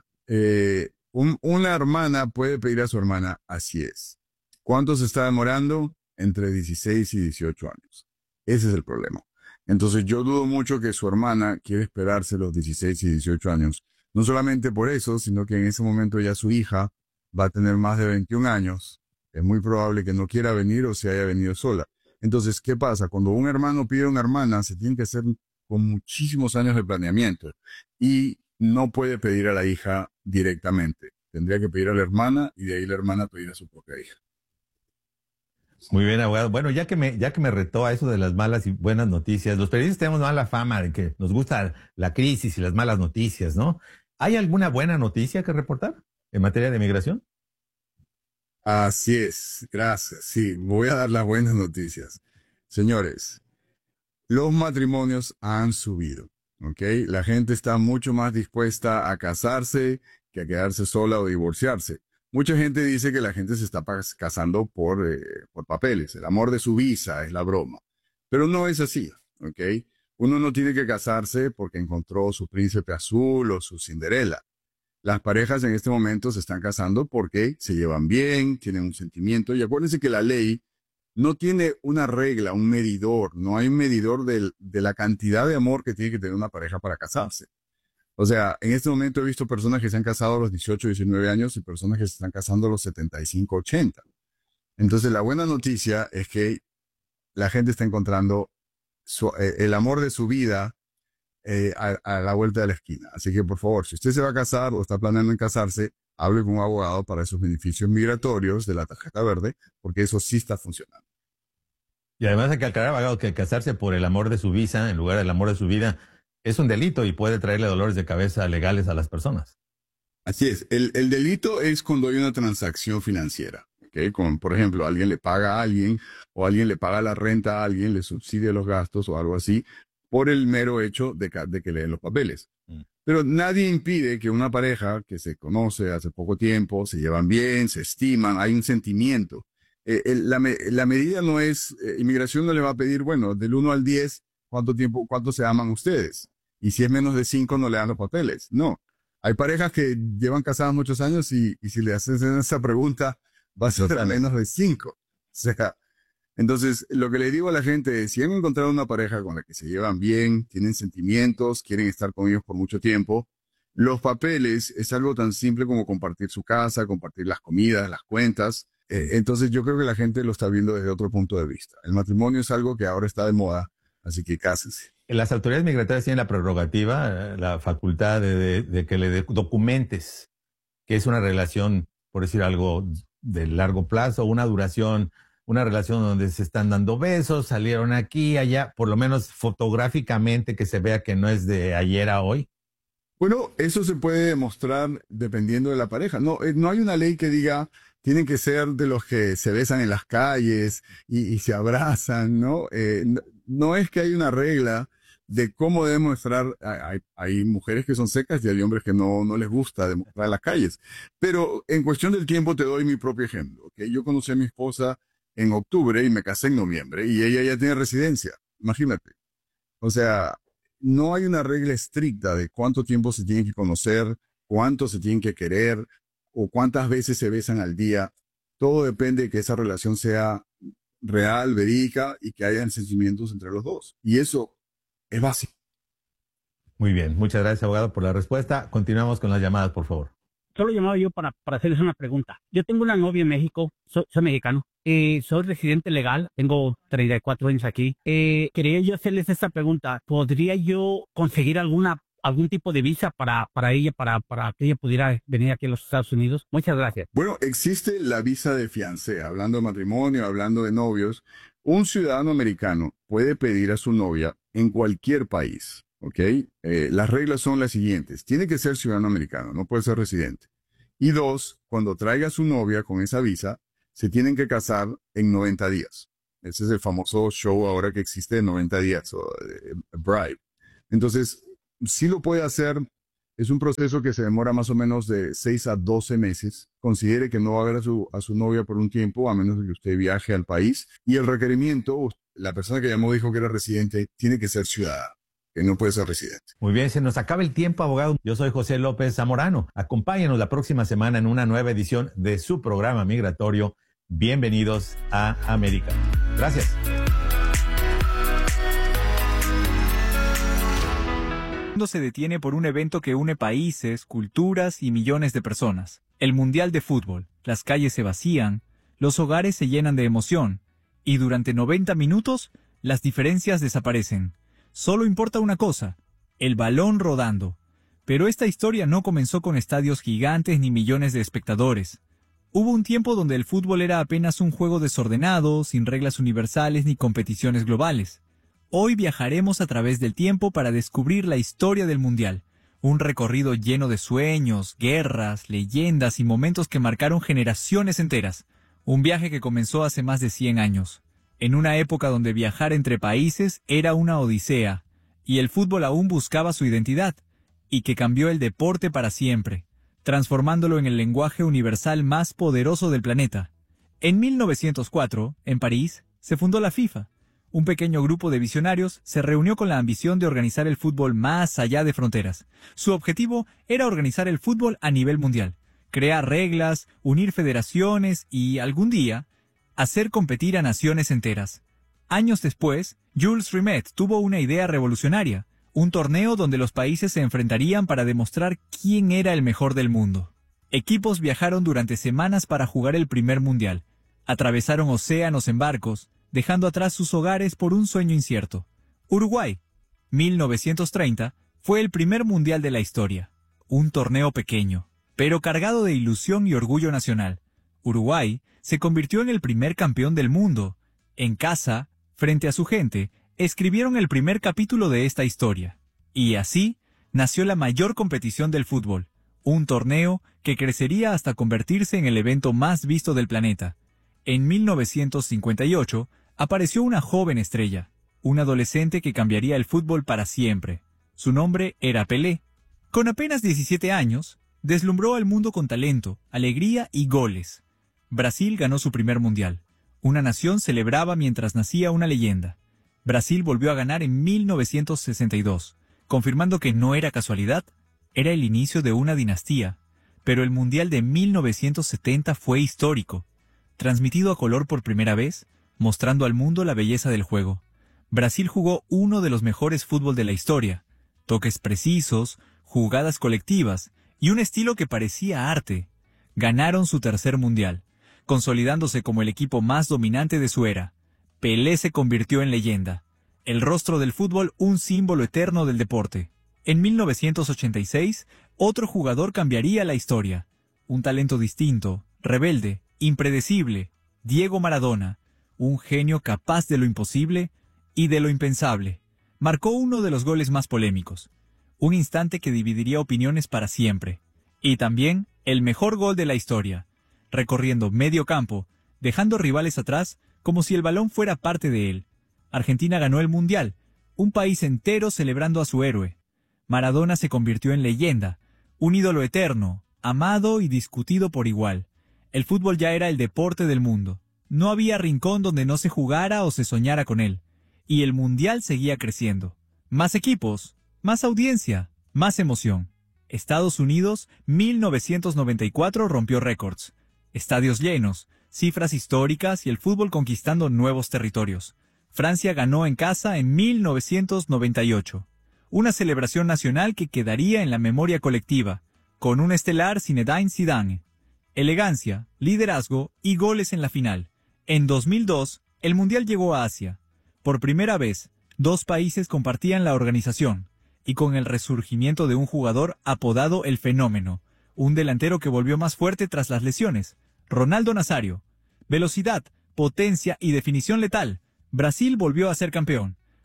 una hermana puede pedir a su hermana, así es. ¿Cuánto se está demorando? Entre 16 y 18 años. Ese es el problema. Entonces yo dudo mucho que su hermana quiera esperarse los 16 y 18 años. No solamente por eso, sino que en ese momento ya su hija va a tener más de 21 años. Es muy probable que no quiera venir o se haya venido sola. Entonces, ¿qué pasa? Cuando un hermano pide a una hermana, se tiene que hacer con muchísimos años de planeamiento y no puede pedir a la hija directamente. Tendría que pedir a la hermana y de ahí la hermana pedir a su propia hija. Muy bien, abogado. Bueno, ya que me retó a eso de las malas y buenas noticias, los periodistas tenemos mala fama de que nos gusta la crisis y las malas noticias, ¿no? ¿Hay alguna buena noticia que reportar en materia de migración? Así es, gracias. Sí, voy a dar las buenas noticias. Señores, los matrimonios han subido, ¿ok? La gente está mucho más dispuesta a casarse que a quedarse sola o divorciarse. Mucha gente dice que la gente se está casando por papeles. El amor de su visa es la broma. Pero no es así, ¿ok? Uno no tiene que casarse porque encontró su príncipe azul o su Cinderela. Las parejas en este momento se están casando porque se llevan bien, tienen un sentimiento. Y acuérdense que la ley no tiene una regla, un medidor. No hay un medidor de la cantidad de amor que tiene que tener una pareja para casarse. O sea, en este momento he visto personas que se han casado a los 18, 19 años y personas que se están casando a los 75, 80. Entonces, la buena noticia es que la gente está encontrando el amor de su vida a la vuelta de la esquina. Así que, por favor, si usted se va a casar o está planeando en casarse, hable con un abogado para esos beneficios migratorios de la tarjeta verde, porque eso sí está funcionando. Y además hay que aclarar, abogado, que casarse por el amor de su visa en lugar del amor de su vida es un delito y puede traerle dolores de cabeza legales a las personas. Así es. El delito es cuando hay una transacción financiera. ¿Okay? Como, por ejemplo, alguien le paga a alguien o alguien le paga la renta a alguien, le subsidia los gastos o algo así, por el mero hecho de que leen los papeles. Pero nadie impide que una pareja que se conoce hace poco tiempo, se llevan bien, se estiman, hay un sentimiento. La medida no es, inmigración no le va a pedir, bueno, del 1 al 10, cuánto se aman ustedes. Y si es menos de 5, no le dan los papeles. No. Hay parejas que llevan casadas muchos años y si le hacen esa pregunta, va a ser a menos de 5. O sea, entonces, lo que le digo a la gente es, si han encontrado una pareja con la que se llevan bien, tienen sentimientos, quieren estar con ellos por mucho tiempo, los papeles es algo tan simple como compartir su casa, compartir las comidas, las cuentas. Entonces, yo creo que la gente lo está viendo desde otro punto de vista. El matrimonio es algo que ahora está de moda, así que cásense. Las autoridades migratorias tienen la prerrogativa, la facultad de que le documentes que es una relación, por decir algo, de largo plazo, una relación donde se están dando besos, salieron aquí, allá, por lo menos fotográficamente que se vea que no es de ayer a hoy. Bueno, eso se puede demostrar dependiendo de la pareja. No hay una ley que diga tienen que ser de los que se besan en las calles y se abrazan, ¿no? No es que hay una regla de cómo demostrar. Hay mujeres que son secas y hay hombres que no les gusta demostrar en las calles. Pero en cuestión del tiempo te doy mi propio ejemplo. ¿Okay? Yo conocí a mi esposa en octubre y me casé en noviembre y ella ya tiene residencia. Imagínate. O sea, no hay una regla estricta de cuánto tiempo se tienen que conocer, cuánto se tienen que querer o cuántas veces se besan al día. Todo depende de que esa relación sea real, verídica y que hayan sentimientos entre los dos. Y eso es básico. Muy bien. Muchas gracias, abogado, por la respuesta. Continuamos con las llamadas, por favor. Solo llamaba yo para hacerles una pregunta. Yo tengo una novia en México, soy mexicano, soy residente legal, tengo 34 años aquí. Quería yo hacerles esta pregunta. ¿Podría yo conseguir algún tipo de visa para ella, para que ella pudiera venir aquí a los Estados Unidos? Muchas gracias. Bueno, existe la visa de fiancé, hablando de matrimonio, hablando de novios. Un ciudadano americano puede pedir a su novia en cualquier país, ¿ok? Las reglas son las siguientes. Tiene que ser ciudadano americano, no puede ser residente. Y 2, cuando traiga a su novia con esa visa, se tienen que casar en 90 días. Ese es el famoso show ahora que existe de 90 días, o Bribe. Entonces, sí lo puede hacer. Es un proceso que se demora más o menos de 6 a 12 meses. Considere que no va a ver a su novia por un tiempo, a menos de que usted viaje al país. Y el requerimiento, la persona que llamó dijo que era residente, tiene que ser ciudadana, que no puede ser residente. Muy bien, se nos acaba el tiempo, abogado. Yo soy José López Zamorano. Acompáñenos la próxima semana en una nueva edición de su programa migratorio. Bienvenidos a América. Gracias. El mundo se detiene por un evento que une países, culturas y millones de personas. El Mundial de Fútbol. Las calles se vacían, los hogares se llenan de emoción, y durante 90 minutos las diferencias desaparecen. Solo importa una cosa, el balón rodando. Pero esta historia no comenzó con estadios gigantes ni millones de espectadores. Hubo un tiempo donde el fútbol era apenas un juego desordenado, sin reglas universales ni competiciones globales. Hoy viajaremos a través del tiempo para descubrir la historia del Mundial. Un recorrido lleno de sueños, guerras, leyendas y momentos que marcaron generaciones enteras. Un viaje que comenzó hace más de 100 años. En una época donde viajar entre países era una odisea, y el fútbol aún buscaba su identidad, y que cambió el deporte para siempre, transformándolo en el lenguaje universal más poderoso del planeta. En 1904, en París, se fundó la FIFA. Un pequeño grupo de visionarios se reunió con la ambición de organizar el fútbol más allá de fronteras. Su objetivo era organizar el fútbol a nivel mundial, crear reglas, unir federaciones y, algún día, hacer competir a naciones enteras. Años después, Jules Rimet tuvo una idea revolucionaria, un torneo donde los países se enfrentarían para demostrar quién era el mejor del mundo. Equipos viajaron durante semanas para jugar el primer mundial. Atravesaron océanos en barcos, dejando atrás sus hogares por un sueño incierto. Uruguay, 1930, fue el primer mundial de la historia. Un torneo pequeño, pero cargado de ilusión y orgullo nacional. Uruguay se convirtió en el primer campeón del mundo. En casa, frente a su gente, escribieron el primer capítulo de esta historia. Y así nació la mayor competición del fútbol, un torneo que crecería hasta convertirse en el evento más visto del planeta. En 1958, apareció una joven estrella, un adolescente que cambiaría el fútbol para siempre. Su nombre era Pelé. Con apenas 17 años, deslumbró al mundo con talento, alegría y goles. Brasil ganó su primer mundial. Una nación celebraba mientras nacía una leyenda. Brasil volvió a ganar en 1962, confirmando que no era casualidad, era el inicio de una dinastía. Pero el Mundial de 1970 fue histórico. Transmitido a color por primera vez, mostrando al mundo la belleza del juego. Brasil jugó uno de los mejores fútbol de la historia. Toques precisos, jugadas colectivas y un estilo que parecía arte. Ganaron su tercer mundial, consolidándose como el equipo más dominante de su era. Pelé se convirtió en leyenda. El rostro del fútbol, un símbolo eterno del deporte. En 1986, otro jugador cambiaría la historia. Un talento distinto, rebelde, impredecible, Diego Maradona, un genio capaz de lo imposible y de lo impensable. Marcó uno de los goles más polémicos, un instante que dividiría opiniones para siempre. Y también el mejor gol de la historia, recorriendo medio campo, dejando rivales atrás como si el balón fuera parte de él. Argentina ganó el Mundial, un país entero celebrando a su héroe. Maradona se convirtió en leyenda, un ídolo eterno, amado y discutido por igual. El fútbol ya era el deporte del mundo. No había rincón donde no se jugara o se soñara con él. Y el Mundial seguía creciendo. Más equipos, más audiencia, más emoción. Estados Unidos, 1994 rompió récords. Estadios llenos, cifras históricas y el fútbol conquistando nuevos territorios. Francia ganó en casa en 1998. Una celebración nacional que quedaría en la memoria colectiva, con un estelar Zinedine Zidane. Elegancia, liderazgo y goles en la final. En 2002, el Mundial llegó a Asia. Por primera vez, dos países compartían la organización, y con el resurgimiento de un jugador apodado El Fenómeno, un delantero que volvió más fuerte tras las lesiones, Ronaldo Nazario. Velocidad, potencia y definición letal. Brasil volvió a ser campeón.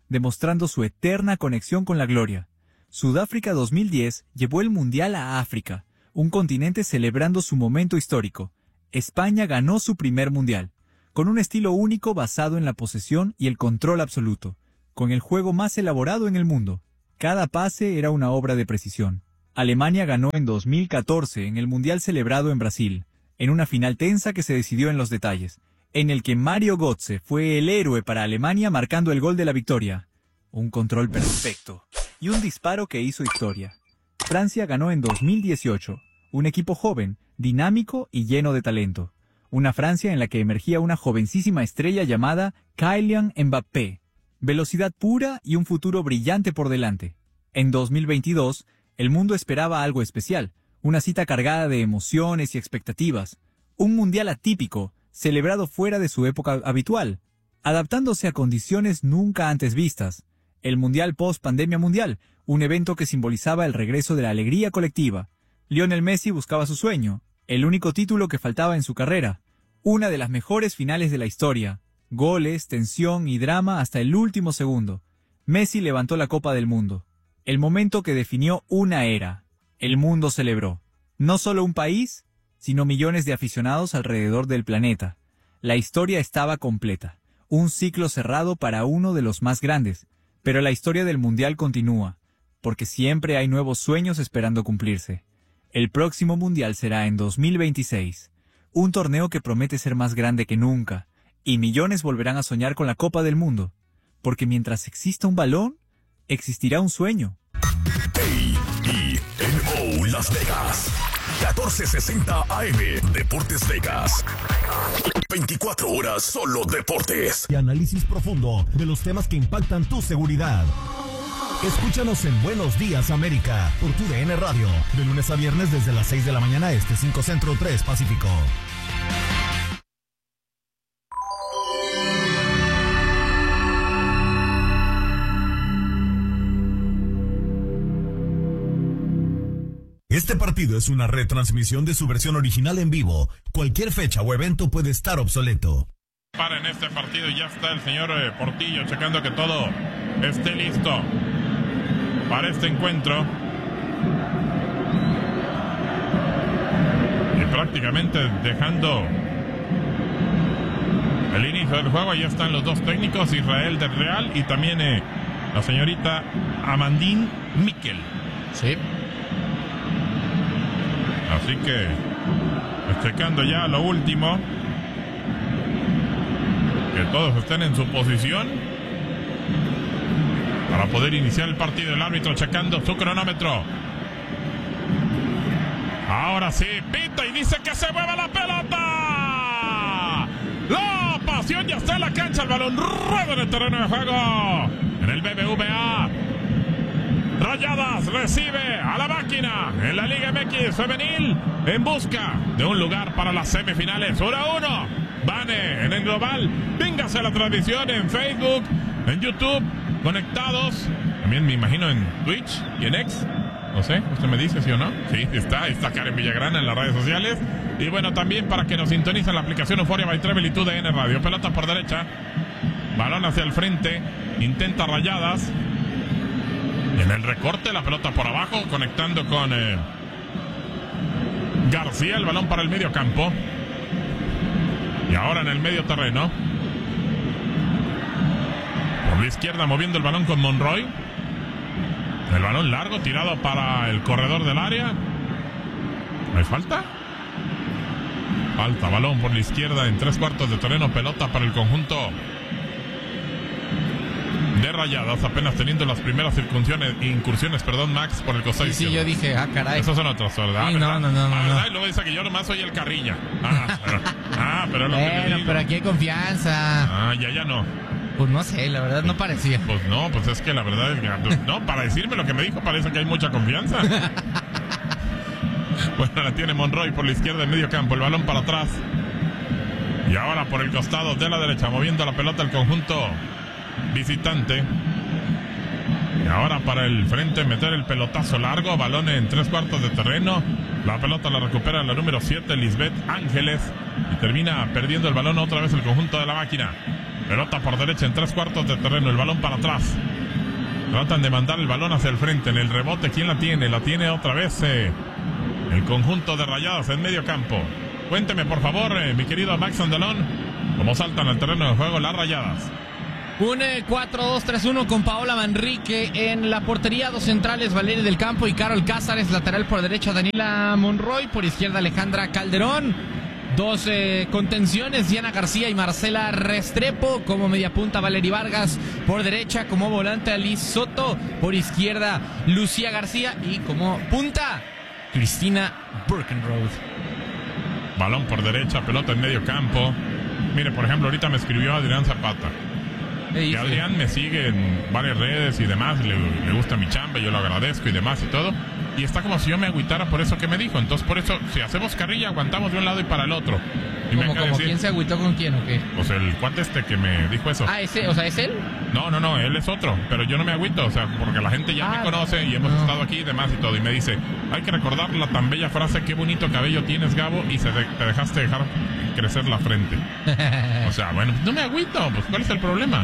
demostrando su eterna conexión con la gloria. Sudáfrica 2010 llevó el Mundial a África, un continente celebrando su momento histórico. España ganó su primer Mundial, con un estilo único basado en la posesión y el control absoluto, con el juego más elaborado en el mundo. Cada pase era una obra de precisión. Alemania ganó en 2014 en el Mundial celebrado en Brasil, en una final tensa que se decidió en los detalles, en el que Mario Götze fue el héroe para Alemania marcando el gol de la victoria. Un control perfecto y un disparo que hizo historia. Francia ganó en 2018, un equipo joven, dinámico y lleno de talento. Una Francia en la que emergía una jovencísima estrella llamada Kylian Mbappé. Velocidad pura y un futuro brillante por delante. En 2022, el mundo esperaba algo especial, una cita cargada de emociones y expectativas. Un mundial atípico, celebrado fuera de su época habitual, adaptándose a condiciones nunca antes vistas. El mundial post-pandemia mundial, un evento que simbolizaba el regreso de la alegría colectiva. Lionel Messi buscaba su sueño, el único título que faltaba en su carrera. Una de las mejores finales de la historia. Goles, tensión y drama hasta el último segundo. Messi levantó la Copa del Mundo. El momento que definió una era. El mundo celebró. No solo un país, sino millones de aficionados alrededor del planeta. La historia estaba completa. Un ciclo cerrado para uno de los más grandes. Pero la historia del Mundial continúa, porque siempre hay nuevos sueños esperando cumplirse. El próximo Mundial será en 2026. Un torneo que promete ser más grande que nunca. Y millones volverán a soñar con la Copa del Mundo. Porque mientras exista un balón, existirá un sueño. KENO Las Vegas, 1460 AM, Deportes Vegas. 24 horas solo deportes. Y análisis profundo de los temas que impactan tu seguridad. Escúchanos en Buenos Días América por tu DN Radio, de lunes a viernes desde las 6 de la mañana este, 5 Centro, 3 Pacífico. Este partido es una retransmisión de su versión original en vivo. Cualquier fecha o evento puede estar obsoleto. Para en este partido ya está el señor Portillo checando que todo esté listo para este encuentro. Y prácticamente dejando el inicio del juego. Ya están los dos técnicos, Israel del Real y también la señorita Amandine Miquel. Sí. Así que, checando ya lo último. Que todos estén en su posición para poder iniciar el partido. El árbitro checando su cronómetro. Ahora sí, pita y dice que se mueva la pelota. La pasión ya está en la cancha. El balón rueda en el terreno de juego. En el BBVA. Rayadas recibe a la máquina en la Liga MX femenil en busca de un lugar para las semifinales. 1-1. Vane en el global. Véngase la transmisión en Facebook, en YouTube, conectados. También me imagino en Twitch y en X. No sé, ¿usted me dice sí o no? Sí, está Karen Villagrana en las redes sociales. Y bueno, también para que nos sintonicen la aplicación Euphoria by Travel y TUDN Radio. Pelota por derecha. Balón hacia el frente. Intenta Rayadas. Y en el recorte la pelota por abajo, conectando con García. El balón para el medio campo. Y ahora en el medio terreno. Por la izquierda moviendo el balón con Monroy. El balón largo tirado para el corredor del área. ¿Hay falta? Falta, balón por la izquierda en 3/4 de terreno. Pelota para el conjunto de Rayadas, apenas teniendo las primeras incursiones, Max, por el costado izquierdo. Sí, yo dije, caray. Esos son otros, ¿verdad? Sí, no. Y luego dice que yo nomás soy el carrilla. Pero es lo que bueno, pero aquí hay confianza. Ya no. Pues no sé, la verdad no parecía. Pues no, pues es que la verdad es que, no, para decirme lo que me dijo parece que hay mucha confianza. Bueno, la tiene Monroy por la izquierda en medio campo, el balón para atrás. Y ahora por el costado de la derecha, moviendo la pelota el conjunto visitante. Y ahora para el frente, meter el pelotazo largo, balón en 3/4 de terreno. La pelota la recupera la número 7, Lisbeth Ángeles, y termina perdiendo el balón otra vez el conjunto de la máquina. Pelota por derecha en 3/4 de terreno, el balón para atrás. Tratan de mandar el balón hacia el frente. En el rebote, ¿quién la tiene? La tiene otra vez el conjunto de Rayadas en medio campo. Cuénteme, por favor, mi querido Max Andalón, cómo saltan al terreno de juego las Rayadas. Un 4-2-3-1 con Paola Manrique en la portería, dos centrales, Valeria del Campo y Carol Cázares, lateral por derecha Daniela Monroy, por izquierda Alejandra Calderón, dos contenciones, Diana García y Marcela Restrepo, como mediapunta Valeria Vargas, por derecha como volante Alice Soto, por izquierda Lucía García y como punta Cristina Birkenroth. Balón por derecha, pelota en medio campo. Mire, por ejemplo, ahorita me escribió Adrián Zapata. Y Adrián me sigue en varias redes y demás, le gusta mi chamba, yo lo agradezco y demás y todo. Y está como si yo me agüitara por eso que me dijo. Entonces, por eso, si hacemos carrilla, aguantamos de un lado y para el otro. Y ¿Cómo? ¿Quién se agüitó con quién o qué? O sea, el cuate que me dijo eso. Ah, ¿ese? O sea, ¿es él? No, él es otro. Pero yo no me agüito, o sea, porque la gente ya me conoce y hemos estado aquí y demás y todo. Y me dice, hay que recordar la tan bella frase, qué bonito cabello tienes, Gabo, y te dejaste dejar crecer la frente. O sea, bueno, no me agüito, pues ¿cuál es el problema?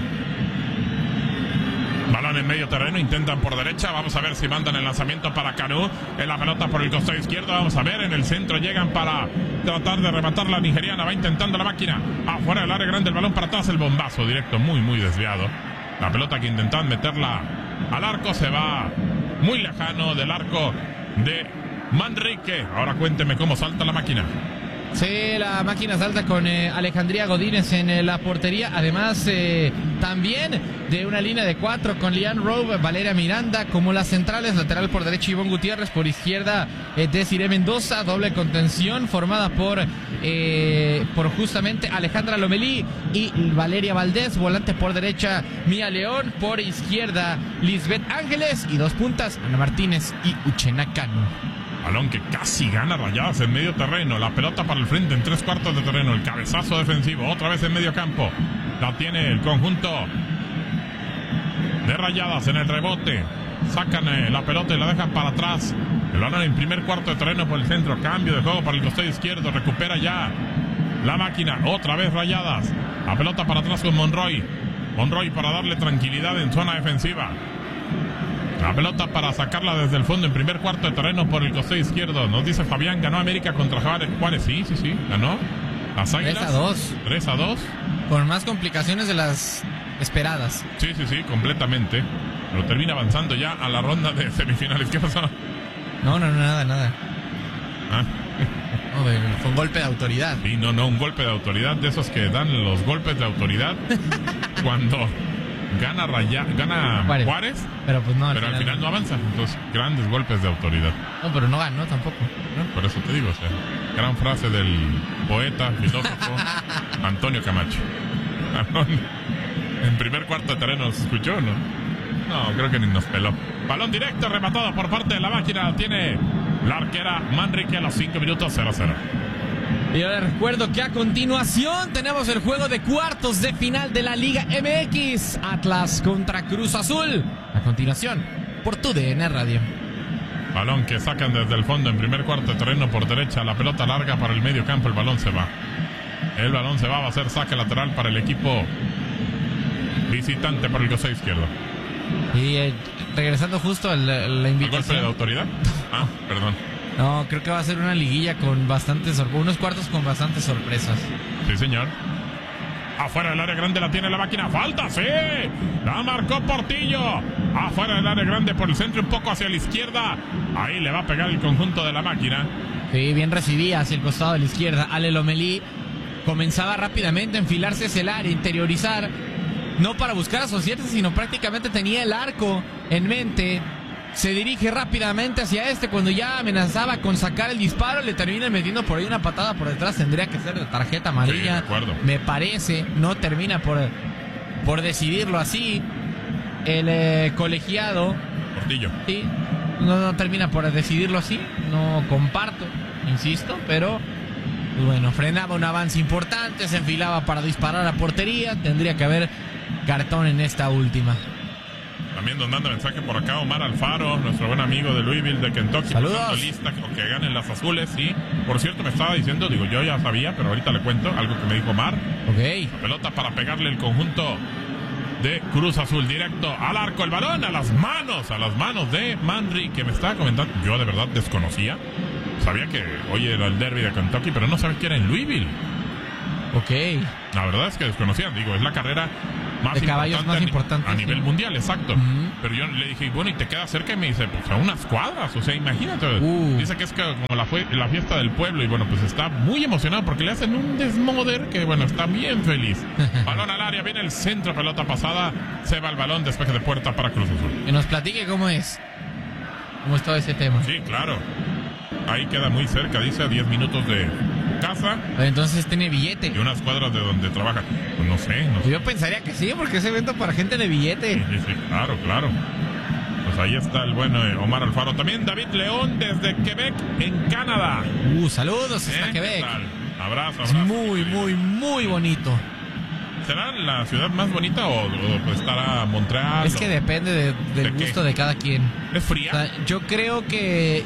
Balón en medio terreno, intentan por derecha, vamos a ver si mandan el lanzamiento para Canú, en la pelota por el costado izquierdo, vamos a ver, en el centro llegan para tratar de rematar la nigeriana, va intentando la máquina, afuera del área grande, el balón para atrás, el bombazo directo, muy desviado, la pelota que intentan meterla al arco, se va muy lejano del arco de Manrique. Ahora cuénteme cómo salta la máquina. Sí, la máquina salta con Alejandría Godínez en la portería, además también de una línea de 4 con Lian Rowe, Valeria Miranda como las centrales, lateral por derecha Ivonne Gutiérrez, por izquierda Desiree Mendoza, doble contención formada por justamente Alejandra Lomelí y Valeria Valdés, volante por derecha Mía León, por izquierda Lisbeth Ángeles y dos puntas Ana Martínez y Uchena Cano. Balón que casi gana Rayadas en medio terreno. La pelota para el frente en 3/4 de terreno. El cabezazo defensivo. Otra vez en medio campo. La tiene el conjunto de Rayadas en el rebote. Sacan la pelota y la dejan para atrás. El balón en primer cuarto de terreno por el centro. Cambio de juego para el costado izquierdo. Recupera ya la máquina. Otra vez Rayadas. La pelota para atrás con Monroy. Monroy para darle tranquilidad en zona defensiva. La pelota para sacarla desde el fondo en primer cuarto de terreno por el costado izquierdo. Nos dice Fabián, ganó América contra Juárez. Sí, ganó. Las Águilas. 3-2. Con más complicaciones de las esperadas. Sí, completamente. Pero termina avanzando ya a la ronda de semifinales. ¿Qué pasó? No, nada. Ah. No, fue un golpe de autoridad. Sí, no, un golpe de autoridad, de esos que dan los golpes de autoridad cuando gana Juárez, pero pues no, pero al final no avanza. Entonces, grandes golpes de autoridad. No, pero no ganó tampoco, ¿no? Por eso te digo, o sea, gran frase del poeta, filósofo Antonio Camacho. En primer cuarto de terreno se escuchó, ¿no? No, creo que ni nos peló. Balón directo rematado por parte de la máquina. Tiene la arquera Manrique a los 5 minutos, 0-0. Y yo les recuerdo que a continuación tenemos el juego de cuartos de final de la Liga MX. Atlas contra Cruz Azul. A continuación, por TUDN Radio. Balón que sacan desde el fondo en primer cuarto de terreno por derecha. La pelota larga para el medio campo. El balón se va. Va a ser saque lateral para el equipo visitante por el costado izquierdo. Y regresando justo a la invitación. ¿El golpe de autoridad? Perdón. No, creo que va a ser una liguilla con bastantes unos cuartos con bastantes sorpresas. Sí, señor. Afuera del área grande la tiene la máquina. ¡Falta! ¡Sí! La marcó Portillo. Afuera del área grande por el centro, un poco hacia la izquierda. Ahí le va a pegar el conjunto de la máquina. Sí, bien recibida hacia el costado de la izquierda. Ale Lomelí comenzaba rápidamente a enfilarse hacia el área, interiorizar. No para buscar asociarse, sino prácticamente tenía el arco en mente. Se dirige rápidamente hacia cuando ya amenazaba con sacar el disparo, le termina metiendo por ahí una patada por detrás, tendría que ser de tarjeta amarilla. Sí, de acuerdo. Me parece, no termina por decidirlo así. El colegiado Portillo. Sí, no termina por decidirlo así, no comparto, insisto, pero bueno, frenaba un avance importante, se enfilaba para disparar a portería, tendría que haber cartón en esta última. También nos manda mensaje por acá Omar Alfaro, nuestro buen amigo de Louisville, de Kentucky. Saludos. Lista que ganen las azules, sí. Por cierto, me estaba diciendo, digo, yo ya sabía, pero ahorita le cuento algo que me dijo Omar. Ok. La pelota para pegarle el conjunto de Cruz Azul directo al arco, el balón a las manos de Manri, que me estaba comentando. Yo de verdad desconocía. Sabía que hoy era el derby de Kentucky, pero no sabía que era en Louisville. Ok. La verdad es que desconocía. Digo, es la carrera de caballos más importante a nivel mundial, exacto. Pero yo le dije, bueno, ¿y te queda cerca? Y me dice, pues a unas cuadras, o sea, imagínate. Dice que es como la fiesta del pueblo, y bueno, pues está muy emocionado porque le hacen un desmoder que, bueno, está bien feliz. Balón al área, viene el centro, pelota pasada, se va el balón, despeje de puerta para Cruz Azul. Que nos platique cómo es todo ese tema. Sí, claro. Ahí queda muy cerca, dice, a 10 minutos de casa. Entonces tiene billete. Y unas cuadras de donde trabaja. Pues no sé. Yo pensaría que sí, porque es evento para gente de billete. Sí, claro. Pues ahí está el bueno Omar Alfaro. También David León desde Quebec, en Canadá. Saludos hasta Quebec. ¿Qué tal? Abrazo. Muy bonito. ¿Será la ciudad más bonita o estará Montreal? Es que depende del gusto de cada quien. ¿Es fría? O sea, yo creo que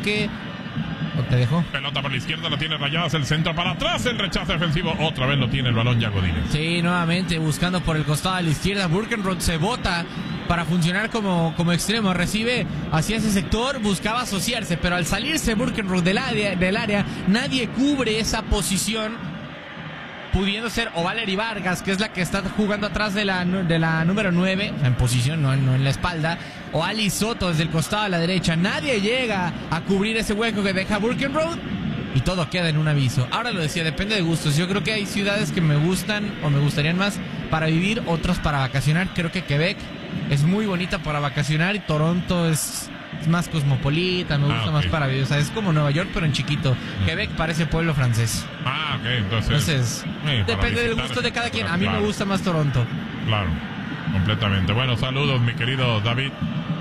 ¿te dejó? Pelota por la izquierda, lo tiene Rayadas, el centro para atrás, el rechazo defensivo, otra vez lo tiene el balón Yago Godínez. Sí, nuevamente buscando por el costado a la izquierda, Burkenroth se bota para funcionar como extremo, recibe hacia ese sector, buscaba asociarse, pero al salirse Burkenroth del área, nadie cubre esa posición, pudiendo ser o Valery Vargas, que es la que está jugando atrás de la número 9, en posición, no en la espalda, o Ali Soto desde el costado a la derecha. Nadie llega a cubrir ese hueco que deja Burkenroth y todo queda en un aviso. Ahora lo decía, depende de gustos. Yo creo que hay ciudades que me gustan o me gustarían más para vivir, otras para vacacionar. Creo que Quebec es muy bonita para vacacionar y Toronto es más cosmopolita, me gusta más para vivir. O sea, es como Nueva York, pero en chiquito. Quebec parece pueblo francés. Ok, entonces depende del gusto de cada quien. A mí me gusta más Toronto. Claro, completamente. Bueno, saludos, mi querido David.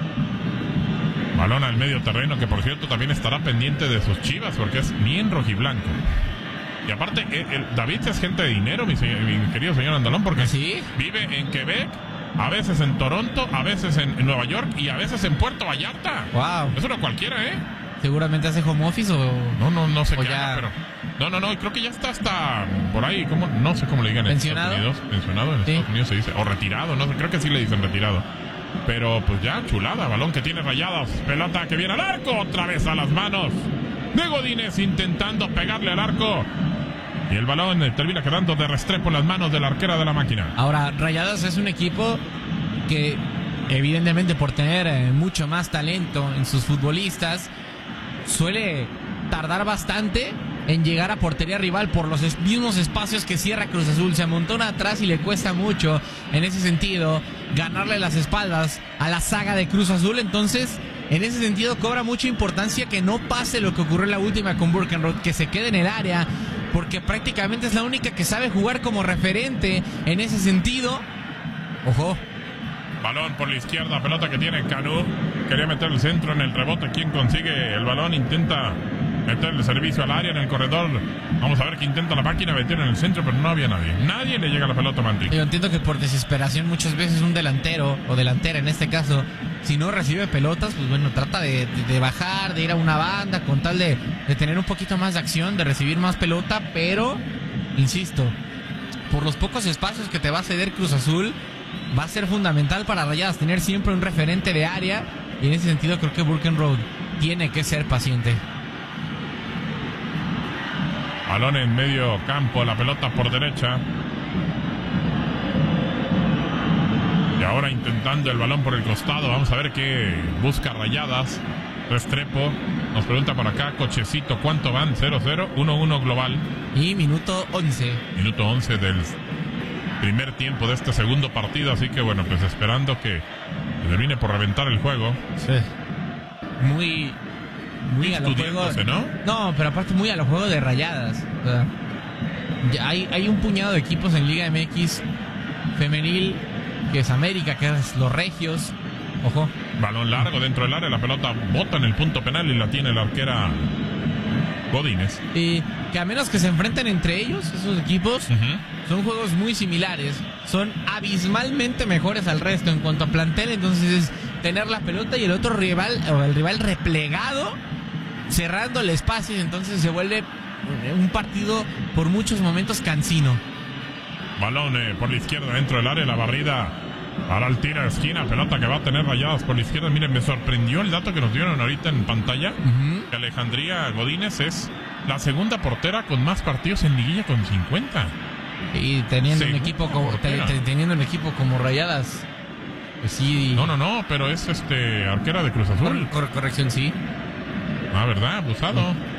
Balón al medio terreno, que por cierto también estará pendiente de sus Chivas, porque es bien rojiblanco. Y aparte, David es gente de dinero, mi querido señor Andalón, porque vive en Quebec, a veces en Toronto, a veces en Nueva York y a veces en Puerto Vallarta. Wow. Eso no cualquiera, Seguramente hace home office o... No sé qué haga, pero... No, creo que ya está hasta por ahí, no sé cómo le digan en Estados Unidos. Pensionado en Estados Unidos se dice, o retirado, no sé, creo que sí le dicen retirado. Pero pues ya, chulada, balón que tiene Rayadas, pelota que viene al arco, otra vez a las manos de Godínez intentando pegarle al arco. Y el balón termina quedando de restrepo en las manos de la arquera de la máquina. Ahora, Rayadas es un equipo que, evidentemente, por tener mucho más talento en sus futbolistas, suele tardar bastante en llegar a portería rival por los mismos espacios que cierra Cruz Azul. Se amontona atrás y le cuesta mucho, en ese sentido, ganarle las espaldas a la saga de Cruz Azul. Entonces, en ese sentido, cobra mucha importancia que no pase lo que ocurrió en la última con Burkenroth, que se quede en el área, porque prácticamente es la única que sabe jugar como referente en ese sentido. Ojo. Balón por la izquierda, pelota que tiene Canú. Quería meter el centro en el rebote. ¿Quién consigue el balón? Intenta meter el servicio al área en el corredor. Vamos a ver qué intenta la máquina meter en el centro, pero no había nadie. Nadie le llega a la pelota a Manri. Yo entiendo que por desesperación muchas veces un delantero, o delantera en este caso, si no recibe pelotas, pues bueno, trata de bajar, de ir a una banda con tal de tener un poquito más de acción, de recibir más pelota, pero, insisto, por los pocos espacios que te va a ceder Cruz Azul, va a ser fundamental para Rayadas tener siempre un referente de área, y en ese sentido creo que Burkenroth tiene que ser paciente. Balón en medio campo, la pelota por derecha. Y ahora intentando el balón por el costado. Vamos a ver qué busca Rayadas. Restrepo nos pregunta por acá, Cochecito, ¿cuánto van? 0-0, 1-1 global. Y minuto 11. Minuto 11 del primer tiempo de este segundo partido. Así que bueno, pues esperando que termine por reventar el juego. Sí. Muy a los juegos, ¿no? No, pero aparte muy a los juegos de Rayadas. O sea, hay un puñado de equipos en Liga MX femenil, que es América, que es los Regios. Ojo. Balón largo dentro del área, la pelota bota en el punto penal y la tiene la arquera Godínez. Y que a menos que se enfrenten entre ellos, esos equipos, son juegos muy similares. Son abismalmente mejores al resto en cuanto a plantel. Entonces es tener la pelota y el otro rival, o el rival replegado, cerrando el espacio. Y entonces se vuelve un partido por muchos momentos cansino. Balón por la izquierda dentro del área, la barrida para el tiro de esquina, pelota que va a tener Rayadas por la izquierda. Miren, me sorprendió el dato que nos dieron ahorita en pantalla, que Alejandría Godínez es la segunda portera con más partidos en liguilla, con 50. Y teniendo un equipo como Rayadas, pues sí. No, pero es arquera de Cruz Azul. Corrección, sí. Ah, ¿verdad? Abusado.